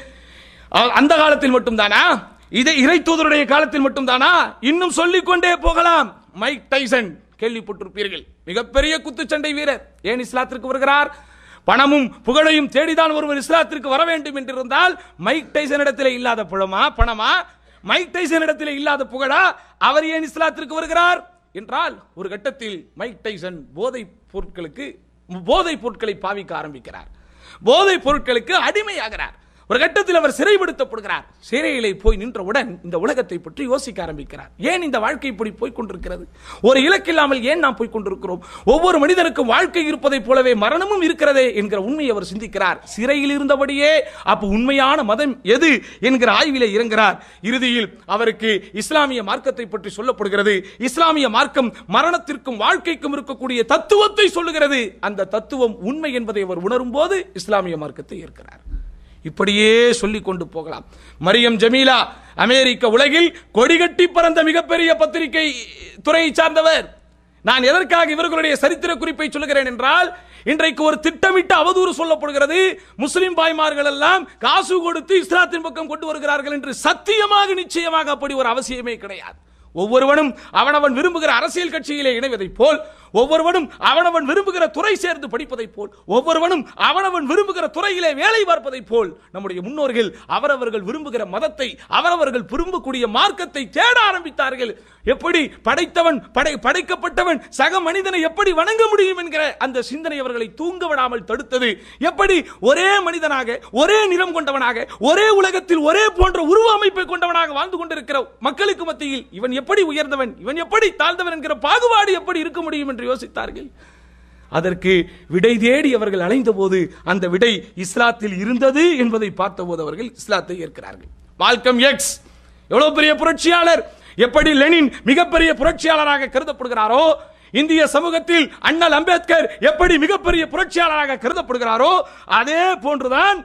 அந்த காலத்தில் மட்டும்தானா? இதை இறை தூதருடைய காலத்தில் மட்டும்தானா? இன்னும் சொல்லிக்கொண்டே போகலாம். மைக் டைசன் கேள்விப்பட்டிருப்பீர்கள், மிகப்பெரிய குத்துச்சண்டை வீரர். ஏன் இஸ்லாத்திற்கு வருகிறார்? பணமும் புகழையும் தேடிதான் ஒருவர் இஸ்லாத்திற்கு வர வேண்டும் என்றிருந்தால் மைக் டைசன் இடத்திலே இல்லாத பணமா பணமா மைக் டைசன் இடத்திலே இல்லாத புகழா? அவர் ஏன் இஸ்லாத்திற்கு வருகிறார் என்றால், ஒரு கட்டத்தில் மைக் டைசன் போதை பொருட்களுக்கு போதை பொருட்களை பாவிக்க ஆரம்பிக்கிறார், போதை பொருட்களுக்கு அடிமையாகிறார். ஒரு கட்டத்தில் அவர் சிறைப்படுத்தப்படுகிறார். சிறையிலே போய் நின்றவுடன் இந்த உலகத்தை பற்றி யோசிக்க ஆரம்பிக்கிறார். ஏன் இந்த வாழ்க்கை இப்படி போய் கொண்டிருக்கிறது? ஒரு இலக்கில்லாமல் ஏன் நாம் போய் கொண்டிருக்கிறோம்? ஒவ்வொரு மனிதனுக்கும் வாழ்க்கை இருப்பதை போலவே மரணமும் இருக்கிறதே என்கிற உண்மையை அவர் சிந்திக்கிறார். சிறையில் இருந்தபடியே அப்ப உண்மையான மதம் எது என்கிற ஆய்விலே இறங்குகிறார். இறுதியில் அவருக்கு இஸ்லாமிய மார்க்கத்தை பற்றி சொல்லப்படுகிறது. இஸ்லாமிய மார்க்கம் மரணத்திற்கும் வாழ்க்கைக்கும் இருக்கக்கூடிய தத்துவத்தை சொல்லுகிறது. அந்த தத்துவம் உண்மை என்பதை அவர் உணரும் போது இஸ்லாமிய மார்க்கத்தை ஏற்கிறார். இப்படியே சொல்லிக் கொண்டு போகலாம். மரியம் ஜமீலா அமெரிக்க உலகில் கொடிகட்டி பறந்த மிகப்பெரிய பத்திரிகை துறையை சார்ந்தவர். நான் எதற்காக இவர்களுடைய சரித்திர குறிப்பை சொல்லுகிறேன் என்றால், இன்றைக்கு ஒரு திட்டமிட்ட அவதூறு சொல்லப்படுகிறது. முஸ்லிம் பாய்மார்கள் எல்லாம் காசு கொடுத்து இஸ்லாத்தின் பக்கம் கொண்டு வருகிறார்கள் என்று. சத்தியமாக நிச்சயமாக அப்படி ஒரு அவசியமே கிடையாது. ஒவ்வொருவனும் அவனவன் விரும்புகிற அரசியல் கட்சியிலே இணைவதை போல் ஒவ்வொருவனும் அவனவன் விரும்புகிற துறை சேர்ந்து படிப்பதைப் போல், ஒவ்வொருவனும் அவனவன் விரும்புகிற துறையிலே வேலை பார்ப்பதைப் போல் நம்முடைய முன்னோர்கள் அவரவர்கள் விரும்புகிற மதத்தை, அவரவர்கள் விரும்பக்கூடிய மார்க்கத்தை தேட ஆரம்பித்தார்கள். எப்படி படைத்தவன் படை படைக்கப்பட்டவன் சக மனிதனை எப்படி வணங்க முடியும் என்கிற அந்த சிந்தனை அவர்களை தூங்க விடாமல் தடுத்தது. எப்படி ஒரே மனிதனாக, ஒரே நிறம் கொண்டவனாக, ஒரே உலகத்தில் ஒரே போன்ற உருவ அமைப்பை கொண்டவனாக வாழ்ந்து கொண்டிருக்கிற மக்களுக்கு மத்தியில் இவன் எப்படி உயர்ந்தவன், இவன் எப்படி தாழ்ந்தவன் என்கிற பாகுபாடு எப்படி இருக்க முடியும் என்று யோசித்தார்கள். அதற்கு விடை தேடி அவர்கள் அலைந்த போது அந்த விடை இஸ்லாத்தில் இருந்தது என்பதை பார்த்தபோது அவர்கள் இஸ்லாத்தை ஏற்கிறார்கள். மால்கம் எக்ஸ் எவ்வளவு பெரிய புரட்சியாளர், எப்படி லெனின் மிகப்பெரிய புரட்சியாளராக கருதப்படுகிறாரோ, இந்திய சமூகத்தில் அண்ணல் அம்பேத்கர் எப்படி மிகப்பெரிய புரட்சியாளராக கருதப்படுகிறாரோ, அதே போன்றுதான்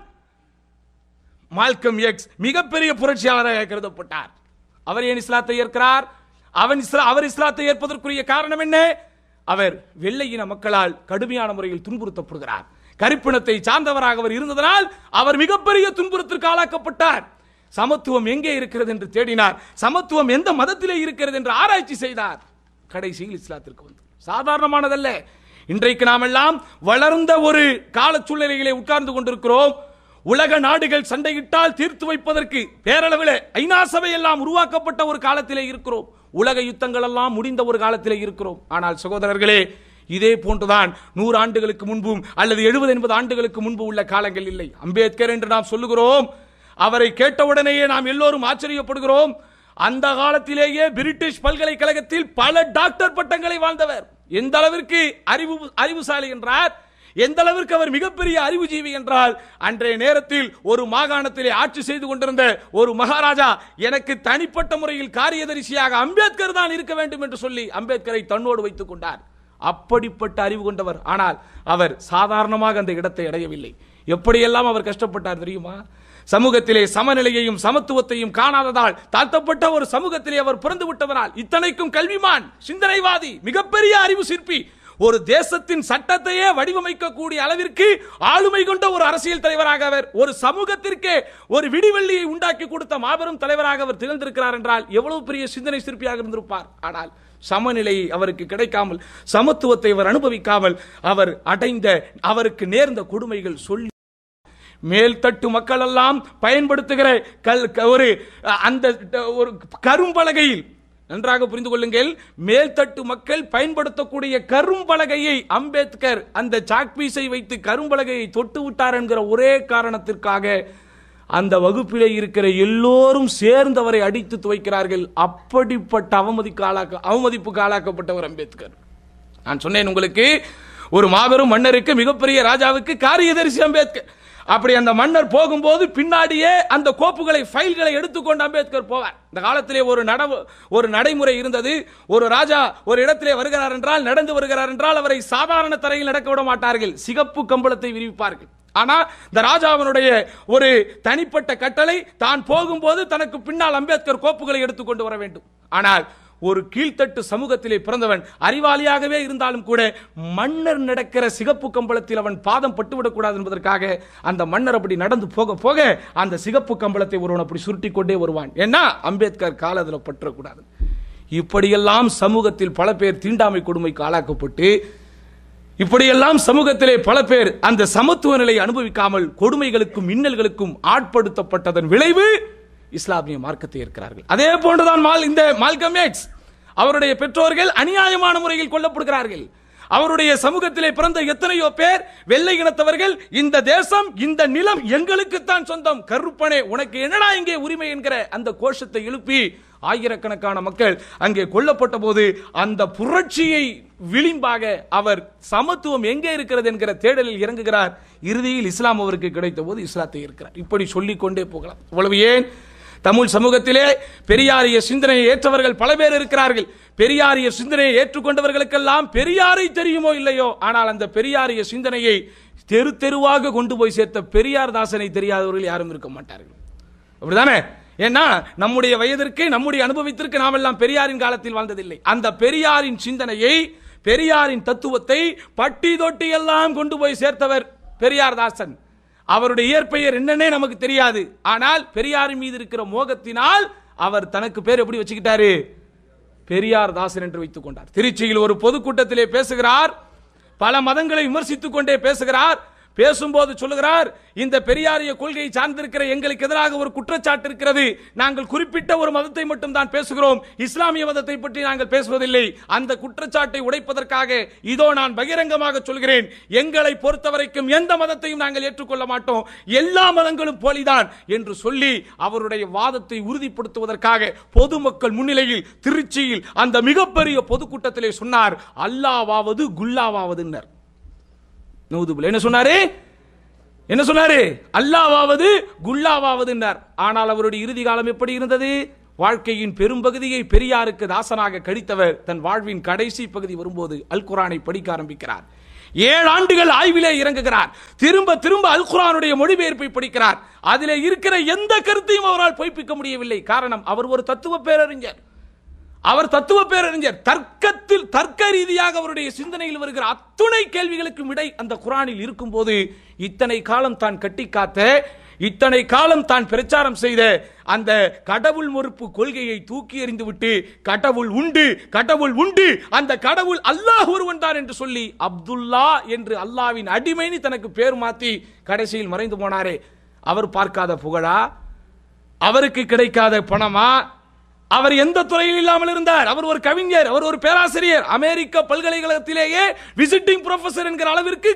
மால்கம் எக்ஸ் மிகப்பெரிய புரட்சியாளராக கருதப்பட்டார். அவர் ஏன் இஸ்லாத்தை ஏற்கிறார்? அவன் அவர் இஸ்லாத்தை ஏற்பதற்குரிய காரணம் என்ன? அவர் வெள்ளை இன மக்களால் கடுமையான முறையில் துன்புறுத்தப்படுகிறார். கருப்பினத்தை சார்ந்தவராக அவர் இருந்ததனால் அவர் மிகப்பெரிய துன்புறுத்திற்கு ஆளாக்கப்பட்டார். சமத்துவம் எங்கே இருக்கிறது என்று தேடினார். சமத்துவம் எந்த மதத்திலே இருக்கிறது என்று ஆராய்ச்சி செய்தார். கடைசியில் இஸ்லாத்திற்கு வந்து சாதாரணமானதல்ல. இன்றைக்கு நாம் எல்லாம் வளர்ந்த ஒரு கால சூழ்நிலைகளை உட்கார்ந்து கொண்டிருக்கிறோம். உலக நாடுகள் சண்டையிட்டால் தீர்த்து வைப்பதற்கு பேரளவில் ஐநா சபை எல்லாம் உருவாக்கப்பட்ட ஒரு காலத்திலே இருக்கிறோம். உலக யுத்தங்கள் எல்லாம் முடிந்த ஒரு காலத்திலே இருக்கிறோம். ஆனால் சகோதரர்களே, இதே போன்றுதான் நூறு ஆண்டுகளுக்கு முன்பும் அல்லது எழுபது எண்பது ஆண்டுகளுக்கு முன்பு உள்ள காலங்கள் இல்லை. அம்பேத்கர் என்று நாம் சொல்லுகிறோம், அவரை கேட்டவுடனேயே நாம் எல்லோரும் ஆச்சரியப்படுகிறோம். அந்த காலத்திலேயே பிரிட்டிஷ் பல்கலைக்கழகத்தில் பல டாக்டர் பட்டங்களை வாழ்ந்தவர். எந்த அளவிற்கு அறிவு அறிவுசாலி என்றார், எந்த அளவிற்கு அவர் மிகப்பெரிய அறிவுஜீவி என்றால், அன்றைய நேரத்தில் ஒரு மாகாணத்திலே ஆட்சி செய்து கொண்டிருந்த ஒரு மகாராஜா எனக்கு தனிப்பட்ட முறையில் காரியதரிசியாக அம்பேத்கர் தான் இருக்க வேண்டும் என்று சொல்லி அம்பேத்கரை தன்னோடு வைத்துக் கொண்டார். அப்படிப்பட்ட அறிவு கொண்டவர். ஆனால் அவர் சாதாரணமாக அந்த இடத்தை அடையவில்லை. எப்படியெல்லாம் அவர் கஷ்டப்பட்டார் தெரியுமா? சமூகத்திலே சமநிலையையும் சமத்துவத்தையும் காணாததால் தாழ்த்தப்பட்ட ஒரு சமூகத்திலே அவர் பிறந்து விட்டதனால், இத்தனைக்கும் கல்விமான், சிந்தனைவாதி, மிகப்பெரிய அறிவு சிற்பி, ஒரு தேசத்தின் சட்டத்தையே வடிவமைக்கக்கூடிய அளவிற்கு ஆளுமை கொண்ட ஒரு அரசியல் தலைவராக அவர், ஒரு சமூகத்திற்கே ஒரு விடிவெள்ளியை உண்டாக்கி கொடுத்த மாபெரும் தலைவராக அவர் திகழ்ந்திருக்கிறார் என்றால் எவ்வளவு பெரிய சிந்தனை சிற்பியாக இருந்திருப்பார். ஆனால் சமநிலை அவருக்கு கிடைக்காமல், சமத்துவத்தை அவர் அனுபவிக்காமல், அவர் அடைந்த அவருக்கு நேர்ந்த கொடுமைகள் சொல்லி மேல்தட்டு மக்கள் எல்லாம் பயன்படுத்துகிற ஒரு அந்த ஒரு கரும்பலகையில், நன்றாக புரிந்து கொள்ளுங்கள், மேல்தட்டு மக்கள் பயன்படுத்தக்கூடிய கரும்பலகையை அம்பேத்கர் அந்த சாக்பீஸை வைத்து கரும்பலகையை தொட்டு விட்டார் என்கிற ஒரே காரணத்திற்காக அந்த வகுப்பிலே இருக்கிற எல்லோரும் சேர்ந்து அவரை அடித்து துவைக்கிறார்கள். அப்படிப்பட்ட அவமதிக்கு ஆளாக்க அவமதிப்புக்கு ஆளாக்கப்பட்டவர் அம்பேத்கர். நான் சொன்னேன் உங்களுக்கு, ஒரு மாபெரும் மன்னருக்கு, மிகப்பெரிய ராஜாவுக்கு காரியதரிசி அம்பேத்கர். அப்படி அந்த மன்னர் போகும்போது பின்னாடியே அந்த கோப்புகளை, ஃபைல்களை எடுத்துக்கொண்டு அம்பேத்கர் போவார். இந்த காலத்திலே ஒரு நட ஒரு நடைமுறை இருந்தது. ஒரு ராஜா ஒரு இடத்திலே வருகிறார் என்றால், நடந்து வருகிறார் என்றால் அவரை சாதாரண தரையில் நடக்க விட மாட்டார்கள், சிகப்பு கம்பளத்தை விரிவிப்பார்கள். ஆனா இந்த ராஜாவினுடைய ஒரு தனிப்பட்ட கட்டளை, தான் போகும்போது தனக்கு பின்னால் அம்பேத்கர் கோப்புகளை எடுத்துக்கொண்டு வர வேண்டும். ஆனால் ஒரு கீழ்த்தட்டு சமூகத்திலே பிறந்தவன், அறிவாளியாகவே இருந்தாலும் கூட, மன்னர் நடக்கிற சிகப்பு கம்பளத்தில் அவன் பாதம் பட்டுவிடக்கூடாது என்பதற்காக அந்த மன்னர் அப்படி நடந்து போக போக அந்த சிகப்பு கம்பளத்தை ஒருவன் அப்படி சுருட்டி கொண்டே வருவான். ஏன்னா அம்பேத்கர் கால அதில் பற்றக்கூடாது. இப்படியெல்லாம் சமூகத்தில் பல பேர் தீண்டாமை கொடுமைக்கு ஆளாக்கப்பட்டு, இப்படியெல்லாம் சமூகத்திலே பல பேர் அந்த சமத்துவ நிலையை அனுபவிக்காமல் கொடுமைகளுக்கும் இன்னல்களுக்கும் ஆட்படுத்தப்பட்டதன் விளைவு இஸ்லாமிய மார்க்கத்தை இருக்கிறார்கள். அதே போன்றுதான் இந்த மால்கம் எக்ஸ், அவருடைய பெற்றோர்கள் அநியாயமான முறையில் கொல்லப்படுகிறார்கள். அவருடைய சமூகத்திலே பிறந்த எத்தனையோ பேர் வெள்ளை இனத்தவர்கள், இந்த தேசம், இந்த நிலம் எங்களுக்குத்தான் சொந்தம், கருப்பனே உனக்கு என்னடா இங்கே உரிமை என்கிற அந்த கோஷத்தை எழுப்பி ஆயிரக்கணக்கான மக்கள் அங்கே கொல்லப்பட்ட போது அந்த புரட்சியை விளிம்பாக அவர் சமத்துவம் எங்கே இருக்கிறது என்கிற தேடலில் இறங்குகிறார். இறுதியில் இஸ்லாம் அவருக்கு கிடைத்த போது இஸ்லாத்தை இருக்கிறார். இப்படி சொல்லிக் கொண்டே போகலாம். இவ்வளவு ஏன், தமிழ் சமூகத்திலே பெரியாரிய சிந்தனையை ஏற்றவர்கள் பல பேர் இருக்கிறார்கள். பெரியாரிய சிந்தனையை ஏற்றுக்கொண்டவர்களுக்கெல்லாம் பெரியாரை தெரியுமோ இல்லையோ, ஆனால் அந்த பெரியாரிய சிந்தனையை தெரு தெருவாக கொண்டு போய் சேர்த்த பெரியார் தாசனை தெரியாதவர்கள் யாரும் இருக்க மாட்டார்கள். அப்படிதானே? ஏன்னா நம்முடைய வயதிற்கு, நம்முடைய அனுபவத்திற்கு நாம் எல்லாம் பெரியாரின் காலத்தில் வாழ்ந்ததில்லை. அந்த பெரியாரின் சிந்தனையை, பெரியாரின் தத்துவத்தை பட்டி தொட்டி எல்லாம் கொண்டு போய் சேர்த்தவர் பெரியார் தாசன். அவருடைய இயற்பெயர் என்னன்னே நமக்கு தெரியாது. ஆனால் பெரியாரின் மீது இருக்கிற மோகத்தினால் அவர் தனக்கு பேர் எப்படி வச்சுக்கிட்டாரு? பெரியார் தாசன் என்று வைத்துக் கொண்டார். திருச்சியில் ஒரு பொதுக்கூட்டத்திலே பேசுகிறார், பல மதங்களை விமர்சித்துக் கொண்டே பேசுகிறார். பேசும்போது சொல்லுகிறார், இந்த பெரியாரிய கொள்கையை சார்ந்திருக்கிற எங்களுக்கு எதிராக ஒரு குற்றச்சாட்டு இருக்கிறது. நாங்கள் குறிப்பிட்ட ஒரு மதத்தை மட்டும் தான் பேசுகிறோம், இஸ்லாமிய மதத்தை பற்றி நாங்கள் பேசுவதில்லை. அந்த குற்றச்சாட்டை உடைப்பதற்காக இதோ நான் பகிரங்கமாக சொல்கிறேன், எங்களை பொறுத்தவரைக்கும் எந்த மதத்தையும் நாங்கள் ஏற்றுக்கொள்ள மாட்டோம், எல்லா மதங்களும் போலிதான் என்று சொல்லி அவருடைய வாதத்தை உறுதிப்படுத்துவதற்காக பொதுமக்கள் முன்னிலையில் திருச்சியில் அந்த மிகப்பெரிய பொதுக்கூட்டத்திலே சொன்னார், அல்லாவாவது குல்லாவாவதுன்னர். என்ன சொன்னாரு என்ன சொன்னாரு அல்லாவாவது குல்லாவாவது. ஆனால் அவருடைய இறுதி காலம் எப்படி இருந்தது? வாழ்க்கையின் பெரும்பகுதியை பெரியாருக்கு தாசனாக கழித்தவர் தன் வாழ்வின் கடைசி பகுதி வரும்போது அல் குர்ஆனை படிக்க ஆரம்பிக்கிறார். ஏழு ஆண்டுகள் ஆய்விலே இறங்குகிறார். திரும்ப திரும்ப அல் குர்ஆனுடைய மொழிபெயர்ப்பை படிக்கிறார். அதிலே இருக்கிற எந்த கருத்தையும் அவரால் பொய்ப்பிக்க முடியவில்லை. காரணம், அவர் ஒரு தத்துவ பேரறிஞர். அவர் தத்துவ பேரறிஞர். தர்க்கத்தில் தர்க்க ரீதியாக அவருடைய சிந்தனையில் வருகிற அத்துணை கேள்விகளுக்கு விடை அந்த குர்ஆனில் இருக்கும் போது இத்தனை காலம் தான் கட்டி காத்த, இத்தனை காலம் தான் பிரச்சாரம் செய்த அந்த கடவுள் மறுப்பு கொள்கையை தூக்கி எறிந்து விட்டு கடவுள் உண்டு கடவுள் உண்டு அந்த கடவுள் அல்லாஹ் ஒருவன் தான் என்று சொல்லி அப்துல்லா என்று அல்லாஹ்வின் அடிமைன்னு தனக்கு பேர் மாத்தி கடைசியில் மறைந்து போனாரே, அவர் பார்க்காத புகழா? அவருக்கு கிடைக்காத பணமா? அவர் எந்த துறையில் இல்லாமல் இருந்தார்? அவர் ஒரு கவிஞர், அவர் ஒரு பேராசிரியர், அமெரிக்க பல்கலைக்கழகத்திலேயே விசிட்டிங் ப்ரொஃபசர் என்கிற அளவிற்கு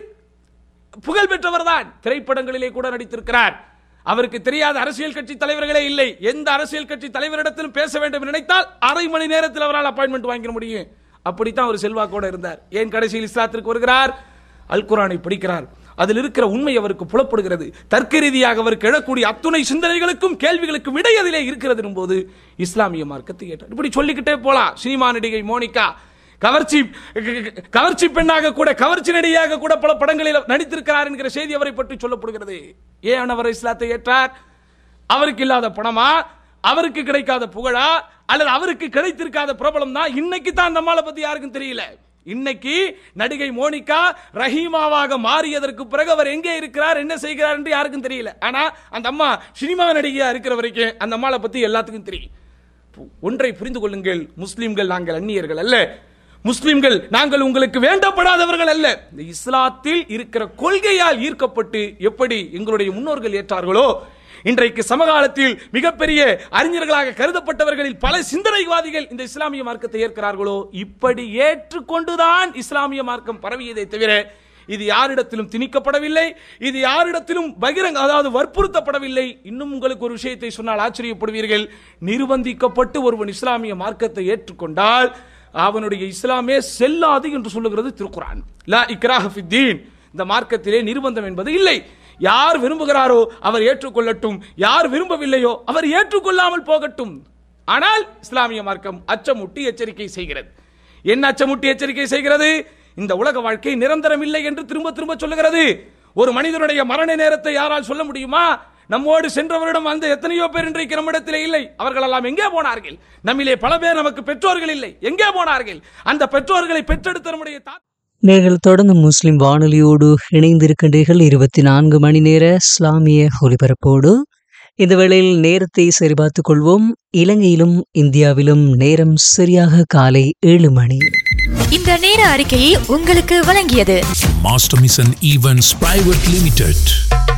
புகழ் பெற்றவர் தான். திரைப்படங்களிலே கூட நடித்திருக்கிறார். அவருக்கு தெரியாத அரசியல் கட்சி தலைவர்களே இல்லை. எந்த அரசியல் கட்சி தலைவரிடத்திலும் பேச வேண்டும் நினைத்தால் அரை மணி நேரத்தில் அவரால் அப்பாயின்மெண்ட் வாங்கிட முடியும். அப்படித்தான் ஒரு செல்வாக்கோடு இருந்தார். ஏன் கடைசியில் இஸ்லாத்திற்கு வருகிறார்? அல் குர்ஆனை படிக்கிறார். அதில் இருக்கிற உண்மை அவருக்கு புலப்படுகிறது. தர்க்க ரீதியாக அவருக்கு எழக்கூடிய அத்துணை சிந்தனைகளுக்கும் கேள்விகளுக்கும் விடை அதிலே இருக்கிறது போது இஸ்லாமிய மார்க்கத்தை ஏற்றார். இப்படி சொல்லிக்கிட்டே போலாம். சினிமா நடிகை மோனிகா கவர்ச்சி கவர்ச்சி பெண்ணாக கூட கவர்ச்சி நடிகையாக கூட பல படங்களில் நடித்திருக்கிறார் என்கிற செய்தி அவரை பற்றி சொல்லப்படுகிறது. ஏன் அவர் இஸ்லாத்தை ஏற்றார்? அவருக்கு இல்லாத பணமா? அவருக்கு கிடைக்காத புகழா? அல்லது அவருக்கு கிடைத்திருக்காத பிரபலம் தான்? இன்னைக்கு தான் அந்த அம்மாளை பத்தி யாருக்கும் தெரியல. இன்னைக்கு நடிகை மோனிகா ரஹீமாவாக மாறியதற்கு பிறகு அவர் எங்கே இருக்கிறார், என்ன செய்கிறார் என்று யாருக்கும் தெரியல. ஆனா அந்த அம்மா சினிமா நடிகையா இருக்கிற வரைக்கும் அந்த அம்மாளை பத்தி எல்லாத்துக்கும் தெரியும். ஒன்றை புரிந்து கொள்ளுங்கள், முஸ்லிம்கள் நாங்கள் அந்நியர்கள் அல்ல, முஸ்லிம்கள் நாங்கள் உங்களுக்கு வேண்டப்படாதவர்கள் அல்ல. இந்த இஸ்லாத்தில் இருக்கிற கொள்கையால் ஈர்க்கப்பட்டு எப்படி எங்களுடைய முன்னோர்கள் ஏற்றார்களோ, இன்றைக்கு சமகாலத்தில் மிகப்பெரிய அறிஞர்களாக கருதப்பட்டவர்களில் பல சிந்தனைவாதிகள் இந்த இஸ்லாமிய மார்க்கத்தை ஏற்கிறார்களோ, இப்படி ஏற்றுக்கொண்டுதான் இஸ்லாமிய மார்க்கம் பரவியதை தவிர இது யாரிடத்திலும் திணிக்கப்படவில்லை, இது யாரிடத்திலும் பகிரங்க அதாவது வற்புறுத்தப்படவில்லை. இன்னும் உங்களுக்கு ஒரு விஷயத்தை சொன்னால் ஆச்சரியப்படுவீர்கள். நிர்பந்திக்கப்பட்டு ஒருவன் இஸ்லாமிய மார்க்கத்தை ஏற்றுக்கொண்டால் அவனுடைய இஸ்லாமே செல்லாது என்று சொல்லுகிறது திருக்குர்ஆன். லா இக்ராஹ ஃபித்தீன், இந்த மார்க்கத்திலே நிர்பந்தம் என்பது இல்லை. யார் விரும்புகிறாரோ அவர் ஏற்றுக்கொள்ளட்டும், யார் விரும்பவில்லையோ அவர் ஏற்றுக்கொள்ளாமல் போகட்டும். ஆனால் இஸ்லாமிய மார்க்கம் அச்சமூட்டி எச்சரிக்கை செய்கிறது. என்ன அச்சமூட்டி எச்சரிக்கை செய்கிறது? இந்த உலக வாழ்க்கை நிரந்தரம் இல்லை என்று திரும்ப திரும்ப சொல்லுகிறது. ஒரு மனிதனுடைய மரண நேரத்தை யாரால் சொல்ல முடியுமா? நம்மோடு சென்றவரிடம் அந்த எத்தனையோ பேர் இன்றைக்கு நம்மிடத்திலே இல்லை. அவர்கள் எல்லாம் எங்கே போனார்கள்? நம்மிலே பல பேர் நமக்கு பெற்றோர்கள் இல்லை, எங்கே போனார்கள்? அந்த பெற்றோர்களை பெற்றெடுத்த நம்முடைய நீங்கள் தொடர்ந்து முஸ்லிம் வானொலியோடு இணைந்திருக்கின்றீர்கள். இருபத்தி நான்கு மணி நேர இஸ்லாமிய ஒலிபரப்போடு. இந்த வேளையில் நேரத்தை சரிபார்த்துக் கொள்வோம். இலங்கையிலும் இந்தியாவிலும் நேரம் சரியாக காலை ஏழு மணி. இந்த நேர அறிக்கையை உங்களுக்கு வழங்கியது master mission events private limited.